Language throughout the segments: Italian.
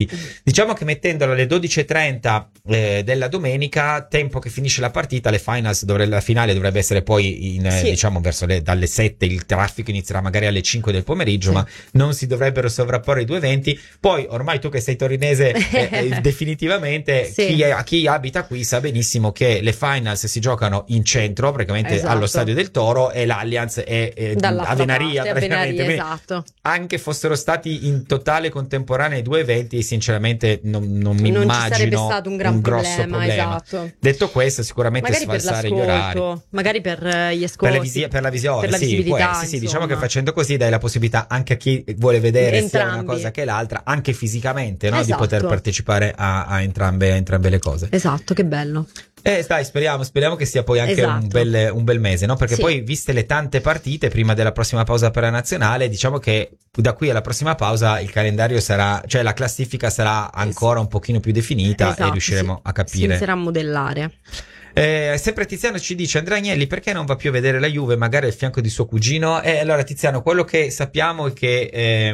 minuti. Diciamo che mettendolo alle 12:30 della domenica, tempo che finisce la partita, la finale dovrebbe essere poi diciamo verso dalle 7, il traffico inizierà magari alle 5 del pomeriggio, ma non si dovrebbero sovrapporre i due eventi. Poi ormai tu che sei torinese definitivamente, chi abita qui sa benissimo che le finals si giocano in centro, praticamente allo Stadio del Toro, e l'Allianz è a Venaria, praticamente. Esatto. Anche fossero stati in totale contemporanei due eventi, sinceramente non mi immagino ci sarebbe stato un grosso problema. Esatto. Detto questo, sicuramente magari sfalsare gli orari, magari per gli ascolti, per la visione, per la visibilità, sì, diciamo che facendo così dai la possibilità anche a chi vuole vedere sia una cosa che l'altra, anche fisicamente, no? Di poter partecipare a entrambe le cose. Esatto, che bello. Dai, speriamo che sia poi anche un bel mese, no? Perché poi, viste le tante partite prima della prossima pausa per la nazionale, diciamo che da qui alla prossima pausa il calendario sarà, cioè la classifica sarà ancora un pochino più definita, e riusciremo a capire. Si inizierà a modellare. Sempre Tiziano ci dice: Andrea Agnelli perché non va più a vedere la Juve, magari al fianco di suo cugino? Allora Tiziano, quello che sappiamo è che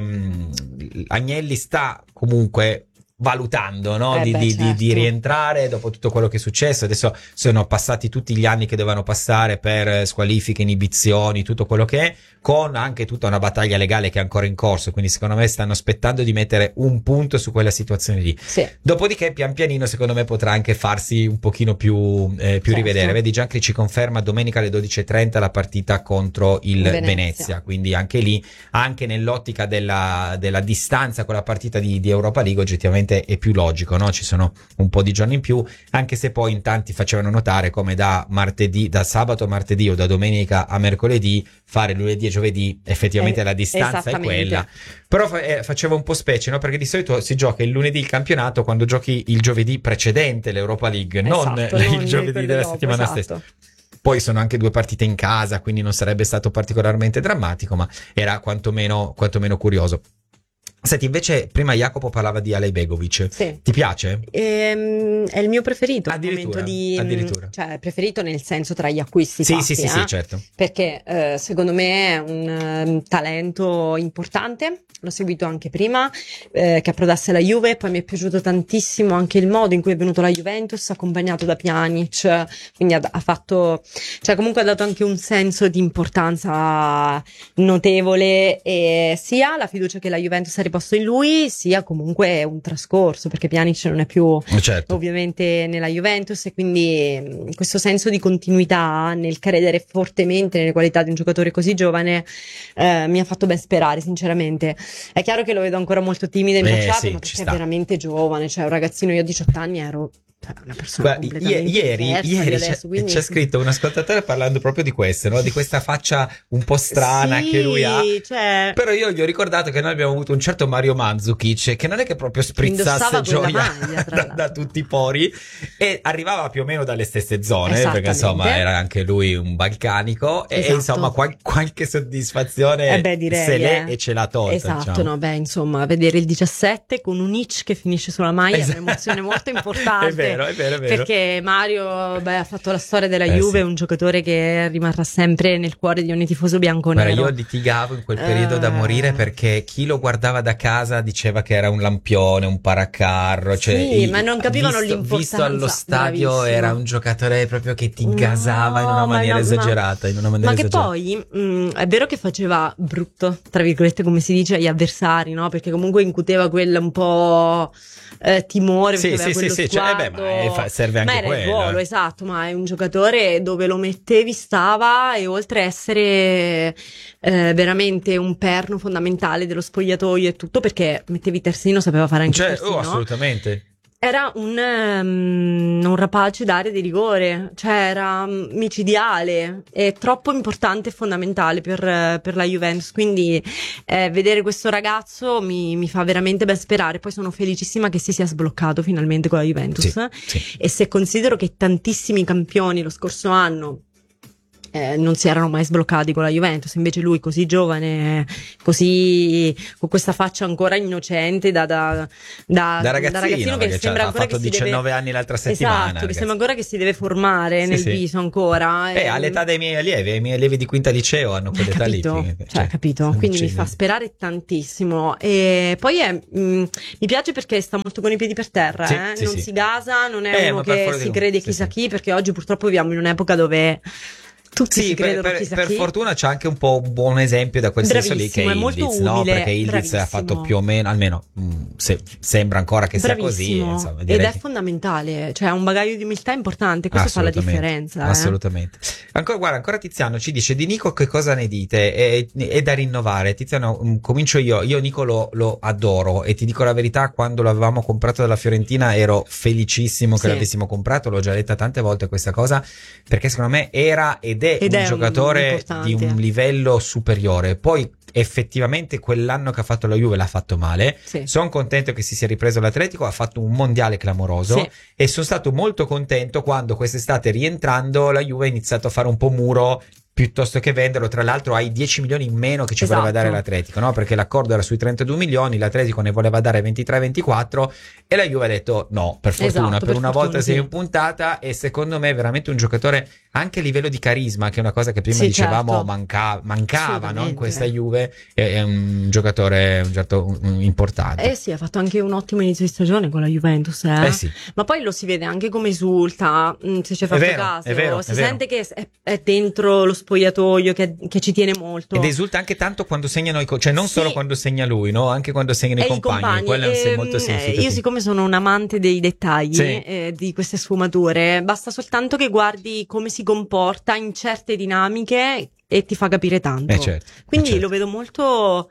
Agnelli sta comunque valutando, no? Di rientrare dopo tutto quello che è successo. Adesso sono passati tutti gli anni che dovevano passare per squalifiche, inibizioni, tutto quello che è, con anche tutta una battaglia legale che è ancora in corso, quindi secondo me stanno aspettando di mettere un punto su quella situazione lì. Dopodiché pian pianino secondo me potrà anche farsi un pochino più rivedere. Vedi, Giancri ci conferma domenica alle 12:30 la partita contro il Venezia, quindi anche lì, anche nell'ottica della distanza con la partita di Europa League, oggettivamente è più logico, no? Ci sono un po' di giorni in più, anche se poi in tanti facevano notare come da sabato a martedì o da domenica a mercoledì fare lunedì e giovedì, effettivamente la distanza è quella, però faceva un po' specie, no? Perché di solito si gioca il lunedì il campionato quando giochi il giovedì precedente l'Europa League, non il giovedì della settimana stessa. Poi sono anche due partite in casa, quindi non sarebbe stato particolarmente drammatico, ma era quantomeno curioso. Senti, invece prima Jacopo parlava di Alej Begovic. Ti piace? È il mio preferito. Addirittura. Cioè, preferito nel senso tra gli acquisti fatti, sì, certo. Perché secondo me è un talento importante. L'ho seguito anche prima che approdasse alla Juve, poi mi è piaciuto tantissimo anche il modo in cui è venuto la Juventus, accompagnato da Pjanic, quindi ha fatto, cioè comunque ha dato anche un senso di importanza notevole, e sia la fiducia che la Juventus ha riposto in lui, sia comunque un trascorso, perché Pjanic non è più ovviamente nella Juventus, e quindi questo senso di continuità nel credere fortemente nelle qualità di un giocatore così giovane mi ha fatto ben sperare, sinceramente. È chiaro che lo vedo ancora molto timido e imbocciato, ma perché è veramente giovane, cioè un ragazzino, io a 18 anni ero una persona completamente ieri adesso, c'è scritto un ascoltatore parlando proprio di questo, no? Di questa faccia un po' strana che lui ha, però io gli ho ricordato che noi abbiamo avuto un certo Mario Mandzukic che non è che proprio sprizzasse gioia da tutti i pori, e arrivava più o meno dalle stesse zone, perché insomma era anche lui un balcanico, e insomma qualche soddisfazione se l'è e ce l'ha tolta, diciamo. Insomma, vedere il 17 con un Ic che finisce sulla maglia è un'emozione molto importante. È vero. Perché Mario ha fatto la storia della Juve, un giocatore che rimarrà sempre nel cuore di ogni tifoso bianconero. Io litigavo in quel periodo da morire, perché chi lo guardava da casa diceva che era un lampione, un paracarro, ma non capivano l'importanza. Visto allo stadio era un giocatore proprio che ti gasava in una maniera esagerata, che poi è vero che faceva brutto, tra virgolette, come si dice, agli avversari, no? Perché comunque incuteva quella un po' timore, perché aveva quello sguardo, ma serve anche era quello. Il ruolo, esatto, ma è un giocatore dove lo mettevi stava, e oltre a essere veramente un perno fondamentale dello spogliatoio e tutto, perché mettevi terzino, sapeva fare anche terzino. Assolutamente. Era un rapace d'area di rigore, cioè era micidiale, è troppo importante e fondamentale per la Juventus, quindi vedere questo ragazzo mi fa veramente ben sperare. Poi sono felicissima che si sia sbloccato finalmente con la Juventus, sì. E se considero che tantissimi campioni lo scorso anno non si erano mai sbloccati con la Juventus. Invece lui, così giovane, così con questa faccia ancora innocente da ragazzino che sembra ha ancora fatto che si 19 deve... anni l'altra settimana. Esatto, che sembra ancora che si deve formare nel viso ancora. All'età dei miei allievi di quinta liceo hanno quell'età lì. Capito? Quindi mi fa sperare tantissimo. E poi mi piace perché sta molto con i piedi per terra, non si gasa, non è uno che si crede chissà chi, perché oggi purtroppo viviamo in un'eppoca dove tutti si credono chissà per chi. fortuna c'è anche un po' un buon esempio da quel senso lì, che è Yildiz, no? Perché Yildiz ha fatto più o meno, almeno sembra ancora che sia così, insomma, ed è fondamentale, cioè ha un bagaglio di umiltà importante, questo fa la differenza. Assolutamente. Ancora Tiziano ci dice: di Nico che cosa ne dite? È da rinnovare. Tiziano, comincio io Nico lo adoro, e ti dico la verità, quando l'avevamo comprato dalla Fiorentina ero felicissimo che l'avessimo comprato, l'ho già detta tante volte questa cosa, perché secondo me era ed è un giocatore di un livello superiore. Poi effettivamente quell'anno che ha fatto la Juve l'ha fatto male. Sono contento che si sia ripreso l'Atletico, ha fatto un mondiale clamoroso, e sono stato molto contento quando quest'estate, rientrando, la Juve ha iniziato a fare un po' muro piuttosto che venderlo. Tra l'altro ai 10 milioni in meno che ci voleva dare l'Atletico, no? Perché l'accordo era sui 32 milioni, l'Atletico ne voleva dare 23-24 e la Juve ha detto no, per fortuna, per una volta sei in puntata. E secondo me è veramente un giocatore anche a livello di carisma, che è una cosa che prima dicevamo mancava, no? In questa Juve. È un giocatore importante. Ha fatto anche un ottimo inizio di stagione con la Juventus, ma poi lo si vede anche come esulta, se ci hai fatto caso, si sente che è dentro lo spogliatoio, che ci tiene molto, ed esulta anche tanto quando segnano non solo quando segna lui, no? Anche quando segnano i compagni. Quello è molto significativo. Io, siccome sono un amante dei dettagli, di queste sfumature, basta soltanto che guardi come si comporta in certe dinamiche e ti fa capire tanto. Quindi lo vedo molto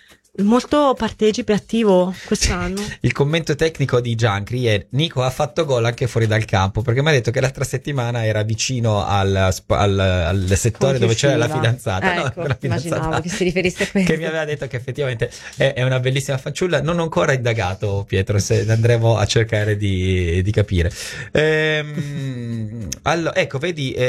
partecipe, attivo quest'anno. Il commento tecnico di Giancri è: Nico ha fatto gol anche fuori dal campo, perché mi ha detto che l'altra settimana era vicino al settore dove c'era la fidanzata. Immaginavo che si riferisse a questo, che mi aveva detto che effettivamente è una bellissima fanciulla. Non ho ancora indagato, Pietro, se andremo a cercare di capire. Allora, ecco, vedi, dici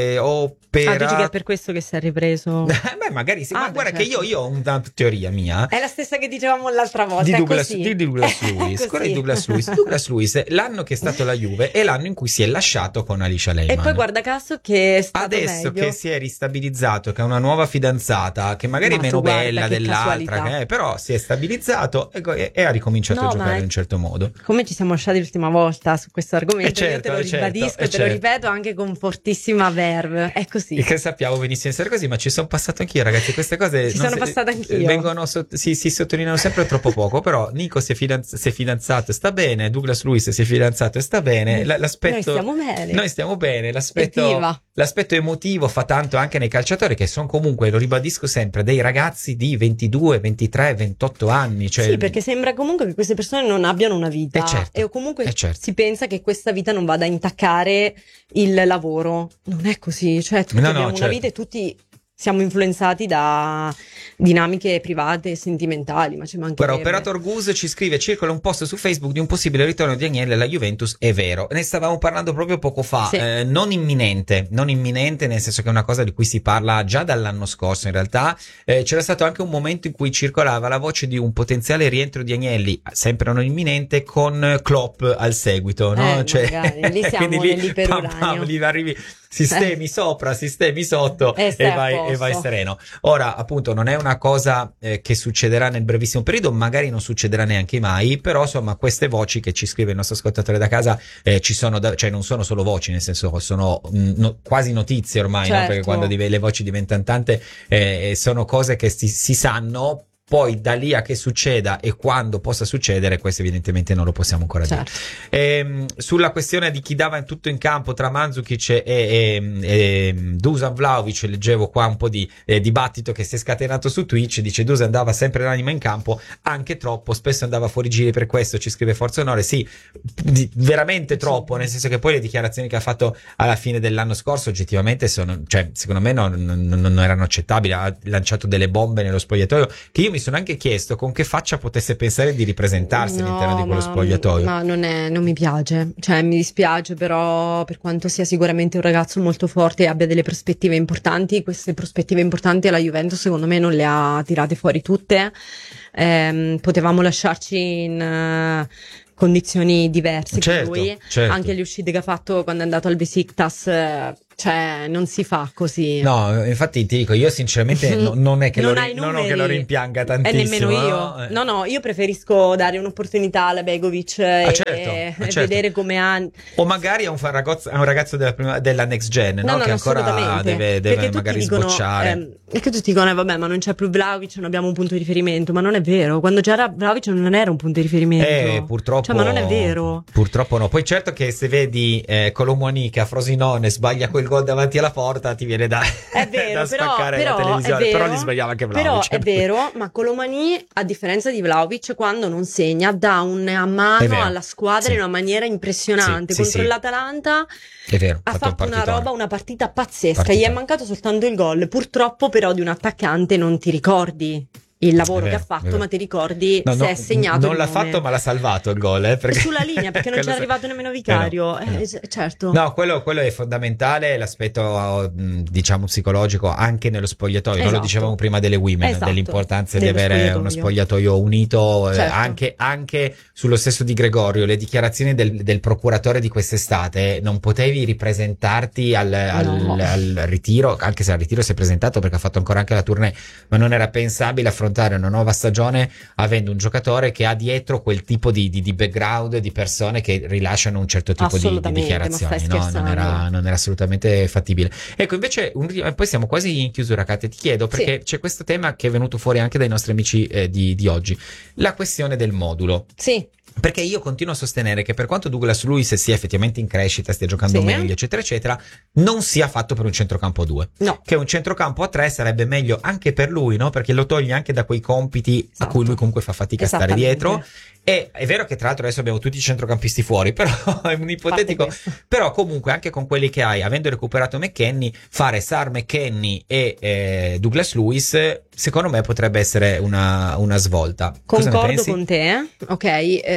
che è per questo che si è ripreso? Beh, magari sì, ma guarda che io ho una teoria mia. È la stessa che dicevamo l'altra volta, di Douglas Luiz. Douglas Luiz, l'anno che è stato la Juve è l'anno in cui si è lasciato con Alicia Lehmann, e poi guarda caso che è stato adesso meglio. Che si è ristabilizzato, che ha una nuova fidanzata, che magari è meno bella dell'altra, però si è stabilizzato e ha ricominciato a giocare in un certo modo. Come ci siamo lasciati l'ultima volta su questo argomento, io te lo ribadisco e te lo ripeto anche con fortissima verve, è così. E che sappiamo benissimo essere così, ma ci sono passato anch'io, ragazzi, queste cose sono passate anch'io, vengono si sottolineano sempre troppo poco. Però Nico si è fidanzato e sta bene, Douglas Luiz si è fidanzato e sta bene, l'aspetto, noi stiamo bene, l'aspetto emotivo fa tanto anche nei calciatori, che sono comunque, lo ribadisco sempre, dei ragazzi di 22, 23, 28 anni, cioè... perché sembra comunque che queste persone non abbiano una vita, e comunque si pensa che questa vita non vada a intaccare il lavoro. Non è così, cioè tutti abbiamo una vita e tutti siamo influenzati da dinamiche private e sentimentali, ma ci mancherebbe. Però Operator Goose ci scrive: circola un post su Facebook di un possibile ritorno di Agnelli alla Juventus. È vero, ne stavamo parlando proprio poco fa, non imminente, nel senso che è una cosa di cui si parla già dall'anno scorso. In realtà c'era stato anche un momento in cui circolava la voce di un potenziale rientro di Agnelli, sempre non imminente, con Klopp al seguito, no? Magari, lì siamo nell'iperuranio, lì arrivi, sistemi sopra, sistemi sotto, e vai sereno. Ora, appunto, non è una cosa che succederà nel brevissimo periodo, magari non succederà neanche mai, però insomma queste voci che ci scrive il nostro ascoltatore da casa ci sono, cioè non sono solo voci, nel senso sono quasi notizie ormai, no? Perché quando le voci diventano tante, sono cose che si sanno. Poi da lì a che succeda e quando possa succedere, questo evidentemente non lo possiamo ancora dire. Sulla questione di chi dava tutto in campo tra Mandzukic e Dusan Vlahovic, leggevo qua un po' di dibattito che si è scatenato su Twitch. Dice: Dusan dava sempre l'anima in campo, anche troppo, spesso andava fuori giri per questo, ci scrive Forza Onore. Sì, veramente troppo, nel senso che poi le dichiarazioni che ha fatto alla fine dell'anno scorso oggettivamente secondo me non erano accettabili. Ha lanciato delle bombe nello spogliatoio che io mi sono anche chiesto con che faccia potesse pensare di ripresentarsi all'interno di quello spogliatoio. Ma non mi piace, cioè mi dispiace, però per quanto sia sicuramente un ragazzo molto forte e abbia delle prospettive importanti, queste prospettive importanti alla Juventus secondo me non le ha tirate fuori tutte. Potevamo lasciarci in condizioni diverse per lui, anche le uscite che ha fatto quando è andato al Besiktas, cioè non si fa così. No, infatti ti dico, io sinceramente non è che non che lo rimpianga tantissimo. E nemmeno io. No, io preferisco dare un'opportunità alla Begovic e vedere come ha. O magari a un ragazzo della next gen, no? Che ancora deve magari sbocciare. Perché tutti dicono, vabbè, ma non c'è più Vlahovic, non abbiamo un punto di riferimento, ma non è vero. Quando c'era Vlahovic non era un punto di riferimento. Purtroppo. Cioè, ma non è vero. Purtroppo no. Poi certo che se vedi Colomoni che a Frosinone sbaglia quel gol davanti alla porta, ti viene da spaccare la televisione. Però li sbagliava anche Vlahovic. Però è vero, ma Colomani, a differenza di Vlahovic, quando non segna dà una mano alla squadra in una maniera impressionante. Contro l'Atalanta è vero, ha fatto una partita pazzesca. Gli è mancato soltanto il gol. Purtroppo però di un attaccante non ti ricordi il lavoro che ha fatto, ma ti ricordi se è segnato. Non l'ha fatto, ma l'ha salvato il gol. Perché sulla linea, perché non c'è arrivato nemmeno Vicario. Certo. No, quello è fondamentale, l'aspetto diciamo psicologico anche nello spogliatoio. Noi lo dicevamo prima delle women, dell'importanza di avere uno spogliatoio unito, anche sullo stesso Di Gregorio. Le dichiarazioni del procuratore di quest'estate: non potevi ripresentarti al ritiro, anche se al ritiro si è presentato perché ha fatto ancora anche la tournée, ma non era pensabile affrontare una nuova stagione avendo un giocatore che ha dietro quel tipo di background, di persone che rilasciano un certo tipo di dichiarazioni. No, non era assolutamente fattibile. Ecco, invece poi siamo quasi in chiusura, Katia, ti chiedo, perché c'è questo tema che è venuto fuori anche dai nostri amici di oggi, la questione del modulo. Sì. Perché io continuo a sostenere che per quanto Douglas Luiz sia effettivamente in crescita, stia giocando meglio, eccetera, eccetera, non sia fatto per un centrocampo a 2. No. Che un centrocampo a 3 sarebbe meglio anche per lui, no? Perché lo toglie anche da quei compiti a cui lui comunque fa fatica a stare dietro. E è vero che tra l'altro adesso abbiamo tutti i centrocampisti fuori, però è un ipotetico. Però comunque anche con quelli che hai, avendo recuperato McKennie, fare Sarr, McKennie e Douglas Luiz, secondo me potrebbe essere una svolta. Concordo con te, ok.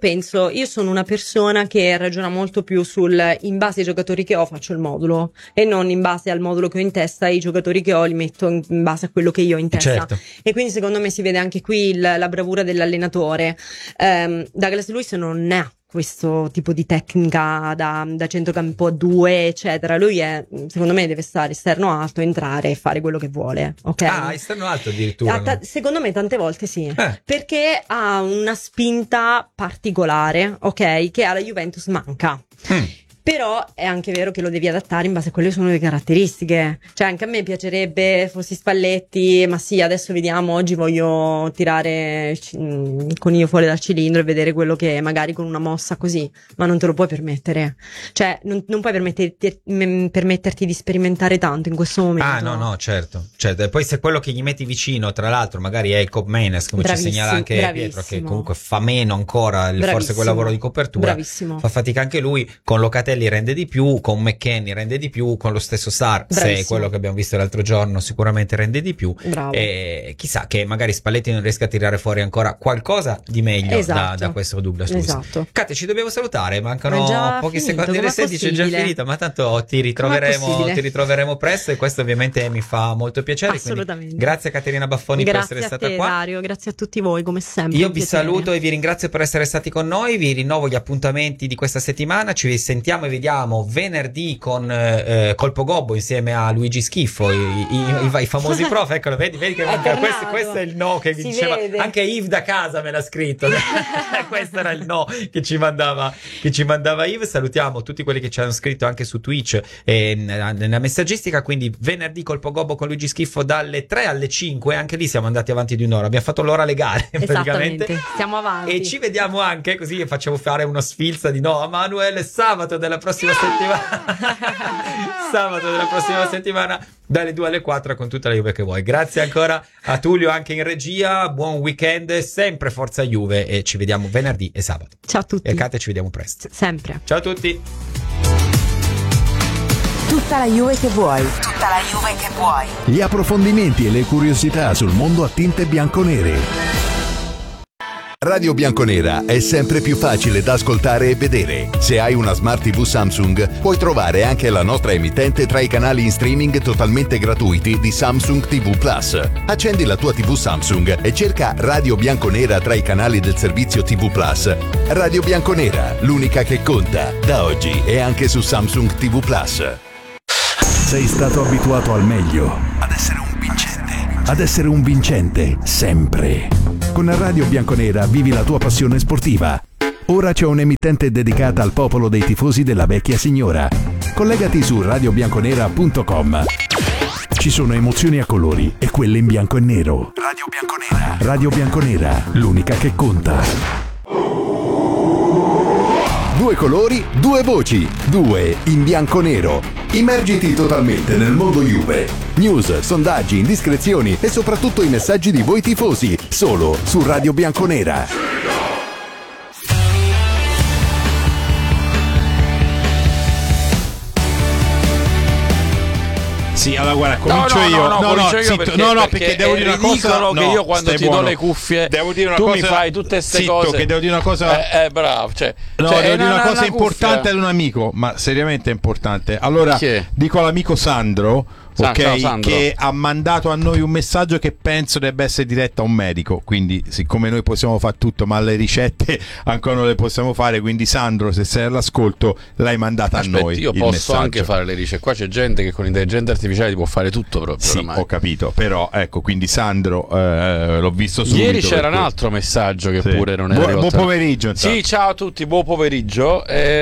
Io sono una persona che ragiona molto più in base ai giocatori che ho faccio il modulo, e non in base al modulo che ho in testa. I giocatori che ho li metto in base a quello che io ho in testa. Certo. E quindi secondo me si vede anche qui la bravura dell'allenatore. Douglas Luiz non ha questo tipo di tecnica da centrocampo a 2, eccetera. Lui secondo me deve stare esterno alto, entrare e fare quello che vuole, ok? Esterno alto addirittura. Secondo me tante volte sì, perché ha una spinta particolare, ok, che alla Juventus manca. Però è anche vero che lo devi adattare in base a quelle che sono le caratteristiche. Cioè anche a me piacerebbe fossi Spalletti, ma sì, adesso vediamo, oggi voglio tirare il coniglio fuori dal cilindro e vedere quello che magari con una mossa così, ma non te lo puoi permettere. Cioè non puoi permetterti di sperimentare tanto in questo momento. No, certo. E poi se quello che gli metti vicino, tra l'altro, magari è il Cop Menes, come ci segnala anche Pietro, che comunque fa meno ancora forse quel lavoro di copertura. Bravissimo. Fa fatica anche lui, con Locatelli rende di più, con McKennie rende di più, con lo stesso Sarr, se è quello che abbiamo visto l'altro giorno, sicuramente rende di più. E chissà che magari Spalletti non riesca a tirare fuori ancora qualcosa di meglio da questo Douglas Luiz. Esatto. Katia, ci dobbiamo salutare, mancano pochi secondi alle 16, è già finita, ma tanto ti ritroveremo presto, e questo ovviamente mi fa molto piacere. Assolutamente. Grazie Caterina Baffoni per essere stata qua. Dario, grazie a tutti voi, come sempre. Io vi saluto e vi ringrazio per essere stati con noi, vi rinnovo gli appuntamenti di questa settimana, ci sentiamo e vediamo venerdì con Colpo Gobbo insieme a Luigi Schiffo, i famosi prof. Eccolo, vedi che questo è il no che vi diceva, vede. Anche Yves da casa me l'ha scritto. Questo era il no che ci mandava Yves. Salutiamo tutti quelli che ci hanno scritto anche su Twitch e nella messaggistica. Quindi venerdì Colpo Gobbo con Luigi Schiffo dalle 3 alle 5, anche lì siamo andati avanti di un'ora, abbiamo fatto l'ora legale praticamente. Stiamo avanti e ci vediamo anche così, facciamo fare una sfilza di no a Manuel sabato della prossima settimana dalle 2 alle 4 con tutta la Juve che vuoi. Grazie ancora a Tullio anche in regia, buon weekend, sempre forza Juve, e ci vediamo venerdì e sabato. Ciao a tutti. E Kate, ci vediamo presto. Sempre. Ciao a tutti. Tutta la Juve che vuoi. Tutta la Juve che vuoi. Gli approfondimenti e le curiosità sul mondo a tinte bianconere. Radio Bianconera è sempre più facile da ascoltare e vedere. Se hai una Smart TV Samsung, puoi trovare anche la nostra emittente tra i canali in streaming totalmente gratuiti di Samsung TV Plus. Accendi la tua TV Samsung e cerca Radio Bianconera tra i canali del servizio TV Plus. Radio Bianconera, l'unica che conta, da oggi e anche su Samsung TV Plus. Sei stato abituato al meglio, ad essere un vincente, sempre. Con Radio Bianconera vivi la tua passione sportiva. Ora c'è un'emittente dedicata al popolo dei tifosi della vecchia signora. Collegati su radiobianconera.com. Ci sono emozioni a colori e quelle in bianco e nero. Radio Bianconera. Radio Bianconera, l'unica che conta. 2 colori, 2 voci, 2 in bianco-nero. Immergiti totalmente nel mondo Juve. News, sondaggi, indiscrezioni e soprattutto i messaggi di voi tifosi, solo su Radio Bianconera. Sì, allora guarda, comincio io. Perché devo dire una cosa. Che io quando ti do le cuffie, devo dire una tu cosa, mi fai tutte queste cose. Che devo dire una cosa. Bravo. Devo dire una cosa importante ad un amico, ma seriamente importante. Allora, dico all'amico Sandro. Ok, Sandro, che ha mandato a noi un messaggio che penso debba essere diretto a un medico, quindi siccome noi possiamo fare tutto ma le ricette ancora non le possiamo fare, quindi Sandro, se sei all'ascolto, l'hai mandata a noi. Io posso anche fare le ricette, qua c'è gente che con l'intelligenza artificiale ti può fare tutto proprio. Sì, ormai. Ho capito, però ecco, quindi Sandro l'ho visto subito. Ieri c'era un altro messaggio che pure non era buon pomeriggio. Sì, ciao a tutti, buon pomeriggio.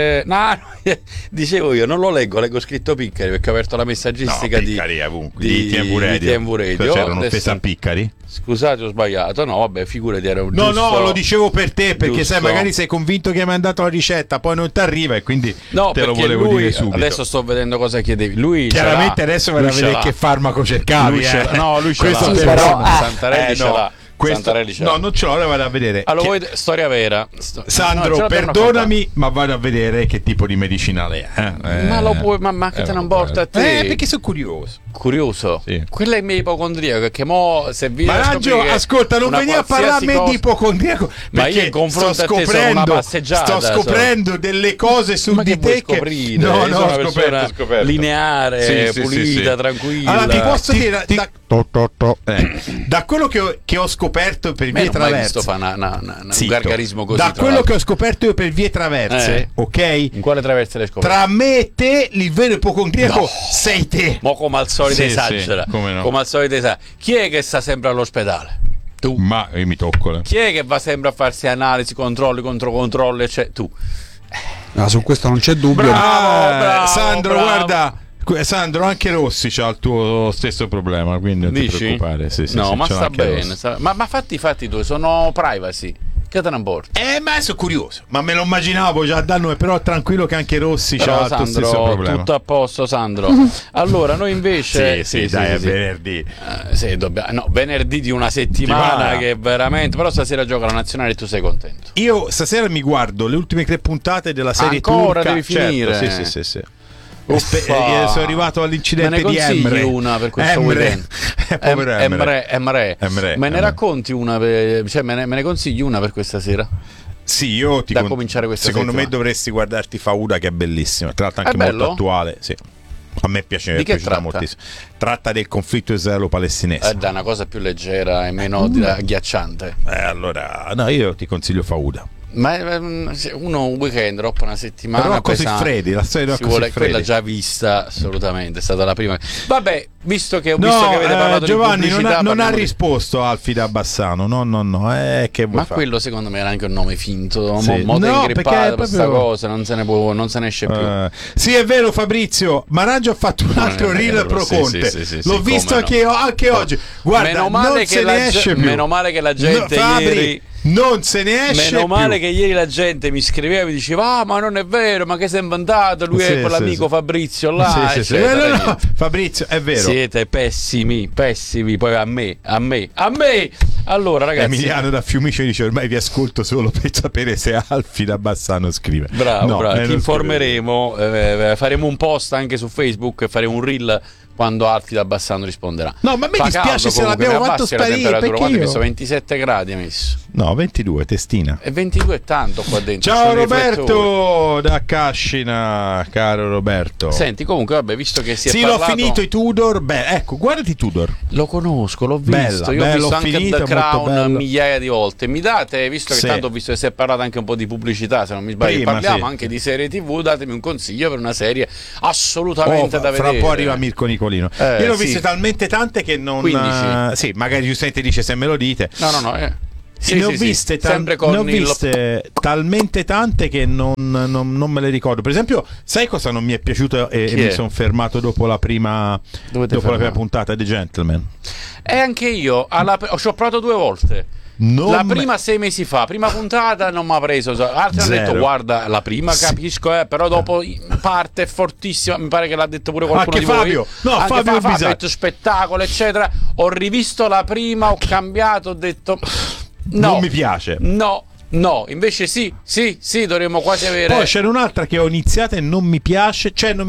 Dicevo io, non lo leggo scritto Piccari perché ho aperto la messaggistica di TMV Radio. C'era un'offesa a Piccari? Scusate, ho sbagliato. No, vabbè, figurati, ero giusto. No, lo dicevo per te, perché sai, magari sei convinto che hai mandato la ricetta, poi non ti arriva e quindi te lo volevo dire subito. Adesso sto vedendo cosa chiedevi. Lui chiaramente adesso vai a vedere che farmaco cercavi. Lui ce l'ha. Santarelli ce l'ha. No, non ce l'ho, ora vado a vedere. Allora, vuoi storia vera? Sandro, perdonami, ma vado a vedere che tipo di medicinale è. Ma lo puoi, ma che te non porta a te? Perché sono curioso. Sì. Quella è mia ipocondriaco, che mo se vi Maraggio, ascolta, non veniva a parlare a me di ipocondriaco, ma io in confronto a te sono una passeggiata. Sto scoprendo delle cose su di te che ho scoperto. Lineare, pulita, tranquilla. Allora ti posso dire da quello che ho scoperto per vie traverse, un gargarismo così. Da quello che ho scoperto io per vie traverse, ok? In quale traverse l'hai scoperto? Tra me e te, il vero ipocondriaco sei te. Mo come al solito esagera. Come al solito esagera. Chi è che sta sempre all'ospedale? Tu. Ma io mi tocco. Chi è che va sempre a farsi analisi, controlli, controlli, eccetera? Tu. Su questo non c'è dubbio. Bravo, Sandro, guarda. Sandro, anche Rossi c'ha il tuo stesso problema, quindi non ti preoccupare. Ma sta bene. Ma fatti tu, sono privacy. Che te ne importa? Ma sono curioso. Ma me lo immaginavo già da noi, però tranquillo che anche Rossi c'ha il tuo stesso problema. Tutto a posto, Sandro. Allora, noi invece è venerdì. Venerdì di una settimana che veramente. Però stasera gioca la nazionale e tu sei contento. Io stasera mi guardo le ultime 3 puntate della serie ancora turca. Devi finire. Sì. Sono arrivato all'incidente di Emre. Una per questo weekend. Emre. Me ne racconti una? Cioè, me ne consigli una per questa sera? Sì, io ti cominciare questa secondo settimana. Me dovresti guardarti Fauda, che è bellissima, tra l'altro anche molto attuale. Sì. A me piace, tratta? Moltissimo. Tratta del conflitto israelo-palestinese. Da una cosa più leggera e meno agghiacciante. Allora, io ti consiglio Fauda. Ma uno un weekend, troppo una settimana. Però così freddi, la storia di Rocco quella già vista, assolutamente, è stata la prima. Vabbè, visto che avete parlato Giovanni di pubblicità, non ha risposto Alfi da Bassano. No. Che ma fare? Quello secondo me era anche un nome finto. Sì. Ingrippata questa cosa, non se ne esce più. Sì, è vero, Fabrizio. Maraggio ha fatto un altro reel pro Conte. L'ho visto anche oggi. Guarda, meno male che la gente ieri non se ne esce. Meno male che ieri la gente mi scriveva e mi diceva: ma non è vero, ma che sei inventato? Lui è quell'amico Fabrizio là. No, Fabrizio, è vero. Siete pessimi. Poi a me Allora, ragazzi, Emiliano da Fiumice dice: ormai vi ascolto solo per sapere se Alfi da Bassano scrive. Bravo, ti informeremo, faremo un post anche su Facebook e faremo un reel quando Alfi da Bassano risponderà. No, ma a me dispiace se l'abbiamo fatto sparire, perché io ho messo 27 gradi, hai messo. No, 22, testina. E 22 è tanto qua dentro. Ciao Roberto da Cascina, caro Roberto. Senti, comunque, vabbè, visto che si è parlato... l'ho finito i Tudor. Beh, ecco, guardati i Tudor. Lo conosco, l'ho visto. Io ho visto anche The Crown migliaia di volte. Mi date, visto che tanto ho visto che si è parlato anche un po' di pubblicità, se non mi sbaglio, parliamo anche di serie TV, datemi un consiglio per una serie assolutamente da vedere. Fra un po' arriva Mirko Nicolino. Io l'ho viste talmente tante che non... 15. Sì, magari giustamente dice se me lo dite. No. Ne ho viste talmente tante che non me le ricordo. Per esempio, sai cosa non mi è piaciuto e mi sono fermato dopo la prima puntata, The Gentleman? E anche io ci ho provato 2 volte. La prima 6 mesi fa, prima puntata non mi ha preso. Altri hanno detto guarda, la prima capisco, però dopo parte fortissima. Mi pare che l'ha detto pure qualcuno anche di Fabio. voi. No, anche Fabio ha detto spettacolo, eccetera. Ho rivisto la prima, ho cambiato, ho detto no, non mi piace. No, invece sì, dovremmo quasi avere. Poi c'era un'altra che ho iniziato e non mi piace.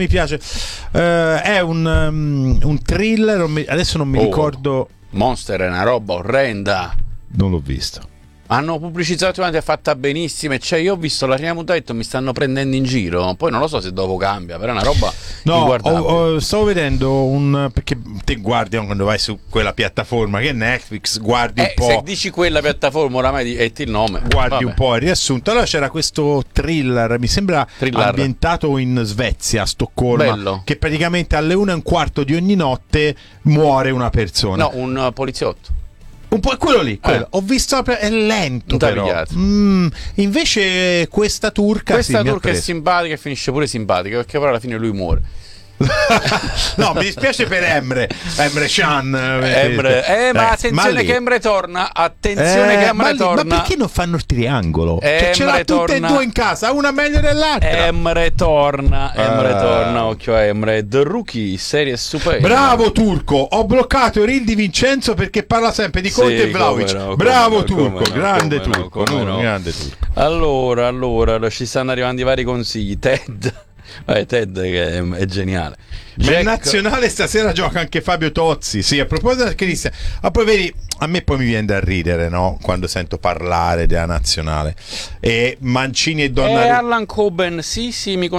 È un thriller. Adesso non mi ricordo. Monster è una roba orrenda. Non l'ho visto. Hanno pubblicizzato è fatta benissimo. Cioè, io ho visto la prima puntata e ho detto mi stanno prendendo in giro. Poi non lo so se dopo cambia, però è una roba. No, stavo vedendo perché te guardi quando vai su quella piattaforma che è Netflix, guardi un po'. Se dici quella piattaforma, oramai metti il nome. Guardi un po' il riassunto. Allora c'era questo thriller, mi sembra ambientato in Svezia, a Stoccolma. Bello. Che praticamente alle 1:15 di ogni notte muore una persona. No, un poliziotto. Un po' quello lì, ho visto, è lento però. Invece questa turca è simpatica e finisce pure simpatica, perché poi alla fine lui muore. No, mi dispiace per Emre Can. Ma attenzione che Emre torna. Ma perché non fanno il triangolo? Ce l'ha tutte e due in casa, una meglio dell'altra. Emre torna, occhio a Emre. The Rookie, serie stupenda. Bravo Turco, ho bloccato il reel di Vincenzo perché parla sempre di Conte e Vlahovic. Bravo Turco, grande Turco. Allora, ci stanno arrivando i vari consigli. Ted che è geniale. Nel nazionale stasera gioca anche Fabio Tozzi. Sì, a proposito del Cristian. Ma poi vedi, a me poi mi viene da ridere, no? Quando sento parlare della nazionale. E Mancini e Donnarumma. Allan Coben, sì,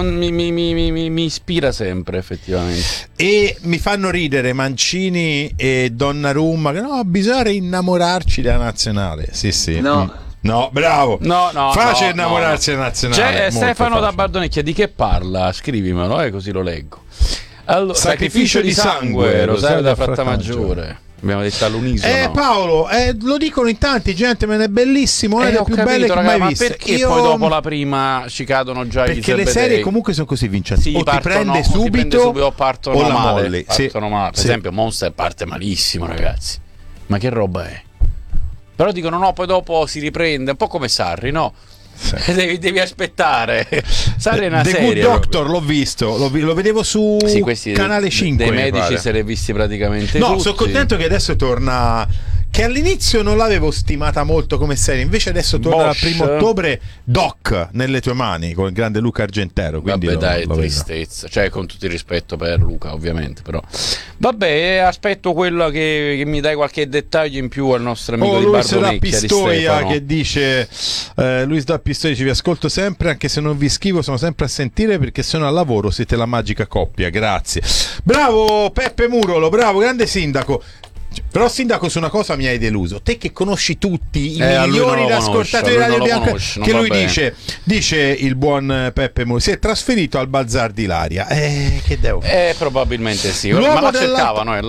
mi ispira sempre, effettivamente. E mi fanno ridere Mancini e Donnarumma. Che no, bisogna innamorarci della nazionale. Sì. No, bravo. No. Facile innamorarsi della nazionale. Stefano da Bardonecchia, di che parla? Scrivimelo, così lo leggo. Allora, sacrificio di sangue, Rosario da Frattamaggiore. Abbiamo detto all'unisono. Paolo, lo dicono in tanti, gente, ma è bellissimo, è più belle che mai viste. Ma perché poi dopo la prima ci cadono già i Perché le serie comunque sono così vincenti. O ti prende subito o partono male. Male. Per esempio Monster parte malissimo, ragazzi. Ma che roba è? Però dicono no, poi dopo si riprende, un po' come Sarri, no? Sì. Devi aspettare. Sarri è una The serie. Good Doctor l'ho visto, lo vedevo su Canale 5. Dei medici se li hai visti praticamente tutti. Sono contento che adesso torna. Che all'inizio non l'avevo stimata molto come serie, invece adesso torna dal 1° ottobre Doc nelle tue mani con il grande Luca Argentero. Vabbè, dai, tristezza, cioè con tutto il rispetto per Luca, ovviamente, però vabbè, aspetto quello che mi dai qualche dettaglio in più al nostro amico di Bardonecchia, di Stefano, che dice Luis da Pistoia, vi ascolto sempre anche se non vi scrivo, sono sempre a sentire perché sono al lavoro, siete la magica coppia, grazie. Bravo Peppe Murolo, bravo, grande sindaco. Però sindaco, su una cosa mi hai deluso, te che conosci tutti i milioni di ascoltatori di Radio Bianco, che lui dice il buon Peppe Murolo si è trasferito al Bazar di Ilaria, che devo fare? Probabilmente sì, ma la cercavano,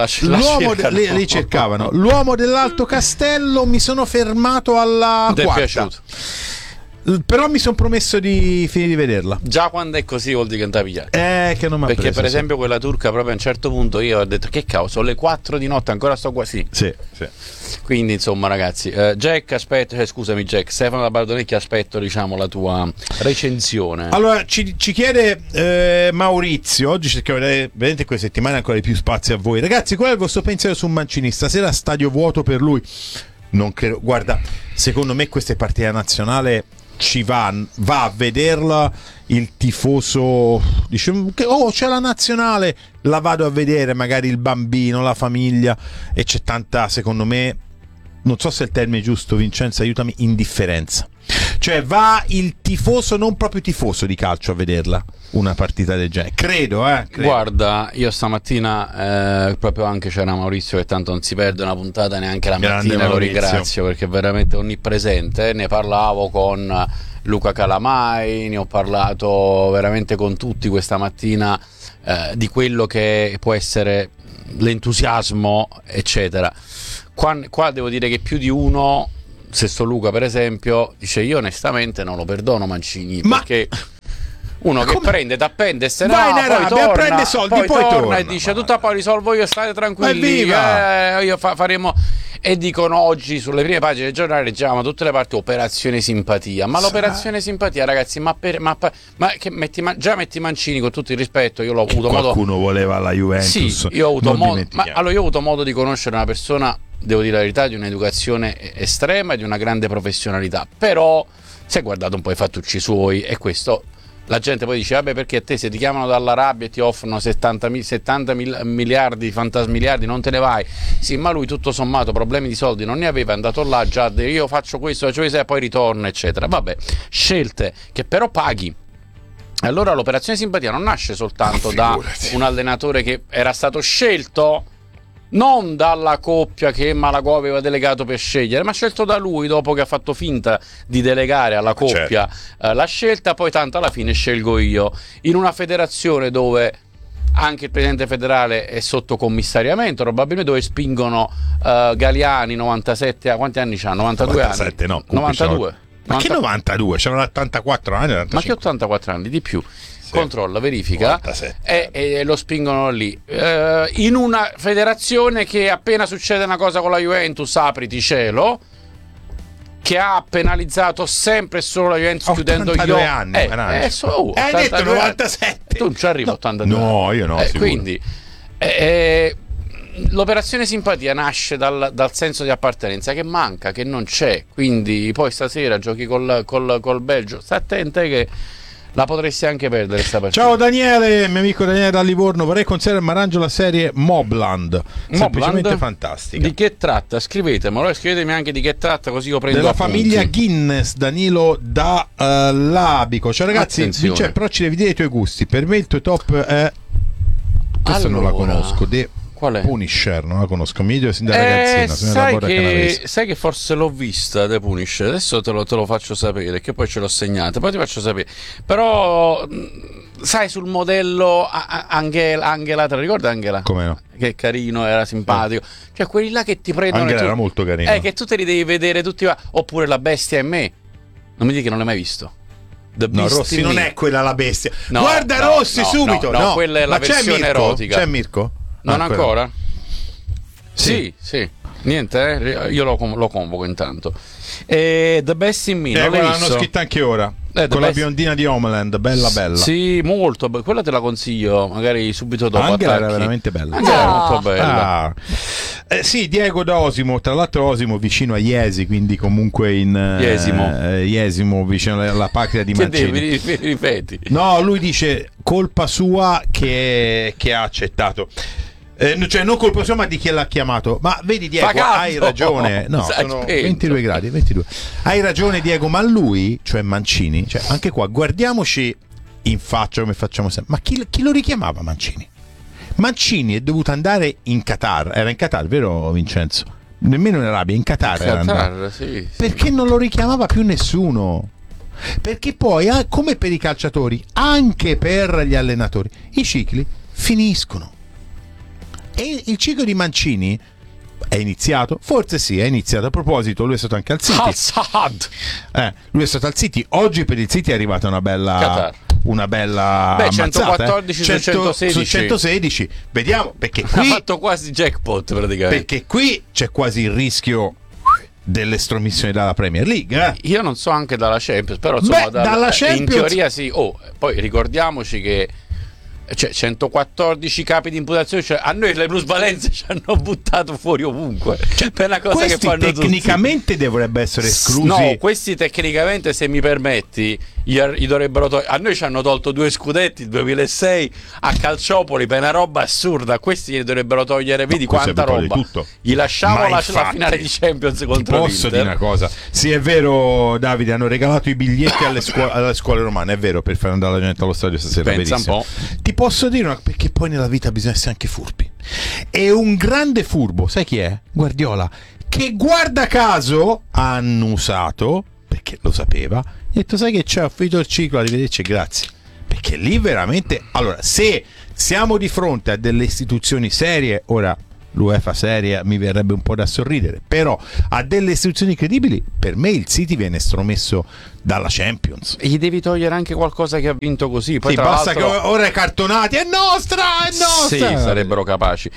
li cercavano. L'uomo dell'Alto Castello, mi sono fermato alla quarta. Ti è piaciuto? Però mi sono promesso di finire di vederla. Già quando è così vuol dire che non ti piace. Che non mi ha Perché preso, per esempio quella turca, proprio a un certo punto io ho detto che cavolo, sono le 4 di notte, ancora sto qua. Sì. Quindi insomma ragazzi, Jack, scusami Jack, Stefano da Bardonecchia, aspetto diciamo la tua recensione. Allora ci chiede Maurizio, oggi cerchiamo vedete queste settimane ancora di più spazio a voi. Ragazzi, qual è il vostro pensiero su Mancini? Stasera stadio vuoto per lui. Non credo. Guarda, secondo me queste partite da nazionale ci va a vederla il tifoso, dice che c'è la nazionale, la vado a vedere, magari il bambino, la famiglia, e c'è tanta, secondo me, non so se è il termine giusto, Vincenzo aiutami, indifferenza. Cioè va il tifoso, non proprio tifoso di calcio, a vederla una partita del genere, credo. Guarda, io stamattina proprio anche c'era Maurizio, che tanto non si perde una puntata neanche la mattina, lo ringrazio perché è veramente onnipresente. Ne parlavo con Luca Calamai, ne ho parlato veramente con tutti questa mattina di quello che può essere l'entusiasmo, eccetera. Qua devo dire che più di uno, Sesto Luca per esempio, dice: io onestamente non lo perdono Mancini, perché uno che prende, t'appende, se no poi torna, prende soldi, poi torna e dice tutto, poi risolvo io, state tranquilli, io faremo. E dicono oggi sulle prime pagine del giornale, leggiamo tutte le parti operazione simpatia, ma l'operazione simpatia, ragazzi, già metti Mancini, con tutto il rispetto, io l'ho avuto modo, qualcuno voleva la Juventus, sì, io ho avuto modo di conoscere una persona, devo dire la verità, di un'educazione estrema e di una grande professionalità, però si è guardato un po' i fattucci suoi, e questo la gente poi dice: vabbè, perché a te se ti chiamano dall'Arabia e ti offrono 70 miliardi, fantasmiliardi, non te ne vai? Sì, ma lui tutto sommato problemi di soldi non ne aveva, è andato là già, io faccio questo, e poi ritorna, eccetera. Vabbè, scelte che però paghi. Allora l'operazione simpatia non nasce soltanto da un allenatore che era stato scelto non dalla coppia che Malagò aveva delegato per scegliere, ma scelto da lui dopo che ha fatto finta di delegare alla coppia la scelta. Poi tanto alla fine scelgo io, in una federazione dove anche il presidente federale è sotto commissariamento, probabilmente, dove spingono Galiani 97, quanti anni c'ha? 92 97, anni? No, 92. Ma che 92? C'erano 84 anni, 95. Ma che 84 anni, di più. Controlla, verifica e lo spingono lì, in una federazione che appena succede una cosa con la Juventus, apriti cielo, che ha penalizzato sempre e solo la Juventus, chiudendo gli occhi. Anni, hai detto 97, tu non ci arrivi a 82 no, io no, quindi l'operazione simpatia nasce dal senso di appartenenza che manca, che non c'è, quindi poi stasera giochi col Belgio, sta attento che la potresti anche perdere sta partita. Ciao Daniele, mio amico Daniele da Livorno, vorrei consigliare a Marangio la serie Mobland, semplicemente fantastica. Di che tratta? Scrivetemelo, scrivetemi anche di che tratta, così io prendo della appunti. Famiglia Guinness, Danilo da Labico. Ciao ragazzi, però ci devi dire i tuoi gusti. Per me il tuo top è, questa non la conosco, qual è? Punisher, non la conosco, mi dico da ragazzina, sai che forse l'ho vista The Punisher, adesso te lo faccio sapere, che poi ce l'ho segnata, poi ti faccio sapere, però sai, sul modello Angela, te la ricordi Angela? Come no? Che carino, era simpatico, cioè quelli là che ti prendono, Angela era molto carino, che tu te li devi vedere tutti, oppure La bestia e me, non mi dici che non l'hai mai visto? No, Rossi non è quella la bestia, no, guarda Rossi subito, no, quella è la versione erotica. C'è Mirko? Non ancora? Sì. Niente, io lo convoco intanto. The Best in Me, non l'hai l'hanno scritta anche ora. Con la biondina di Homeland, bella. Sì, molto quella te la consiglio, magari subito dopo. Angela era veramente bella. Angela era molto bella. Sì, Diego da Osimo, tra l'altro Osimo vicino a Iesi, quindi comunque in Jesimo, vicino alla patria di Mancini. Che ripeti? No, lui dice colpa sua che ha accettato. Cioè non colpa sua, ma di chi l'ha chiamato. Ma vedi Diego, hai ragione. No, sono 22 gradi, 22. Hai ragione Diego, ma lui, cioè Mancini, cioè anche qua guardiamoci in faccia come facciamo sempre. Ma chi lo richiamava Mancini? Mancini è dovuto andare in Qatar. Era in Qatar, vero Vincenzo? Nemmeno in Arabia, in Qatar era andato. Sì. Perché non lo richiamava più nessuno? Perché poi, come per i calciatori, anche per gli allenatori, i cicli finiscono. E il ciclo di Mancini è iniziato? Forse sì, è iniziato. A proposito, lui è stato anche al City. Lui è stato al City. Oggi per il City è arrivata una bella 114 su 116. Su 116. Vediamo, perché qui ha fatto quasi jackpot praticamente. Perché qui c'è quasi il rischio dell'estromissione dalla Premier League. Io non so anche dalla Champions, però insomma dalla Champions in teoria sì. Poi ricordiamoci che cioè 114 capi di imputazione, cioè a noi le plusvalenze ci hanno buttato fuori ovunque, cioè, per una cosa questi che fanno tecnicamente tutti dovrebbero essere esclusi. No, questi tecnicamente, se mi permetti, gli dovrebbero a noi ci hanno tolto 2 scudetti nel 2006 a Calciopoli per una roba assurda, questi gli dovrebbero togliere, vedi quanta roba tutto. Gli lasciamo la finale di Champions contro posso dire una cosa, sì è vero Davide, hanno regalato i biglietti alle scuole romane, è vero, per far andare la gente allo stadio stasera. Pensa verissimo. un po'. Ti posso dire perché poi nella vita bisogna essere anche furbi, e un grande furbo sai chi è? Guardiola, che guarda caso ha annusato, perché lo sapeva, ha detto sai che c'è, ho finito il ciclo, arrivederci, grazie, perché lì veramente, allora, se siamo di fronte a delle istituzioni serie, ora l'UEFA seria mi verrebbe un po' da sorridere, però a delle istituzioni credibili, per me il City viene estromesso dalla Champions. E gli devi togliere anche qualcosa che ha vinto così, poi sì, basta che ora è cartonati, è nostra. Sì, sarebbero capaci.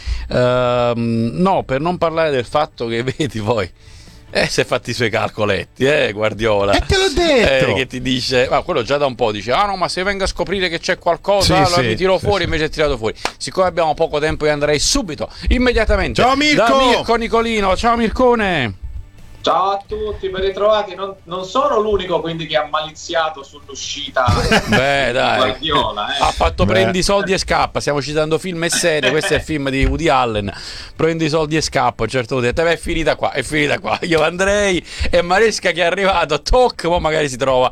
No, per non parlare del fatto che vedi poi si è fatti i suoi calcoletti, Guardiola. E te l'ho detto. Che ti dice, ma quello già da un po' dice, no, ma se venga a scoprire che c'è qualcosa, allora mi tiro fuori, invece è tirato fuori. Siccome abbiamo poco tempo, io andrei subito, immediatamente. Ciao Mirko! Da Mirko Nicolino, ciao Mircone. Ciao a tutti, ben ritrovati. Non sono l'unico quindi che ha maliziato sull'uscita. Beh, dai. Guardiola, ha fatto prendi i soldi e scappa. Stiamo citando film e serie. Questo è il film di Woody Allen. Prendi i soldi e scappa. A un certo punto è finita qua. Io andrei, e Maresca che è arrivato, ma magari si trova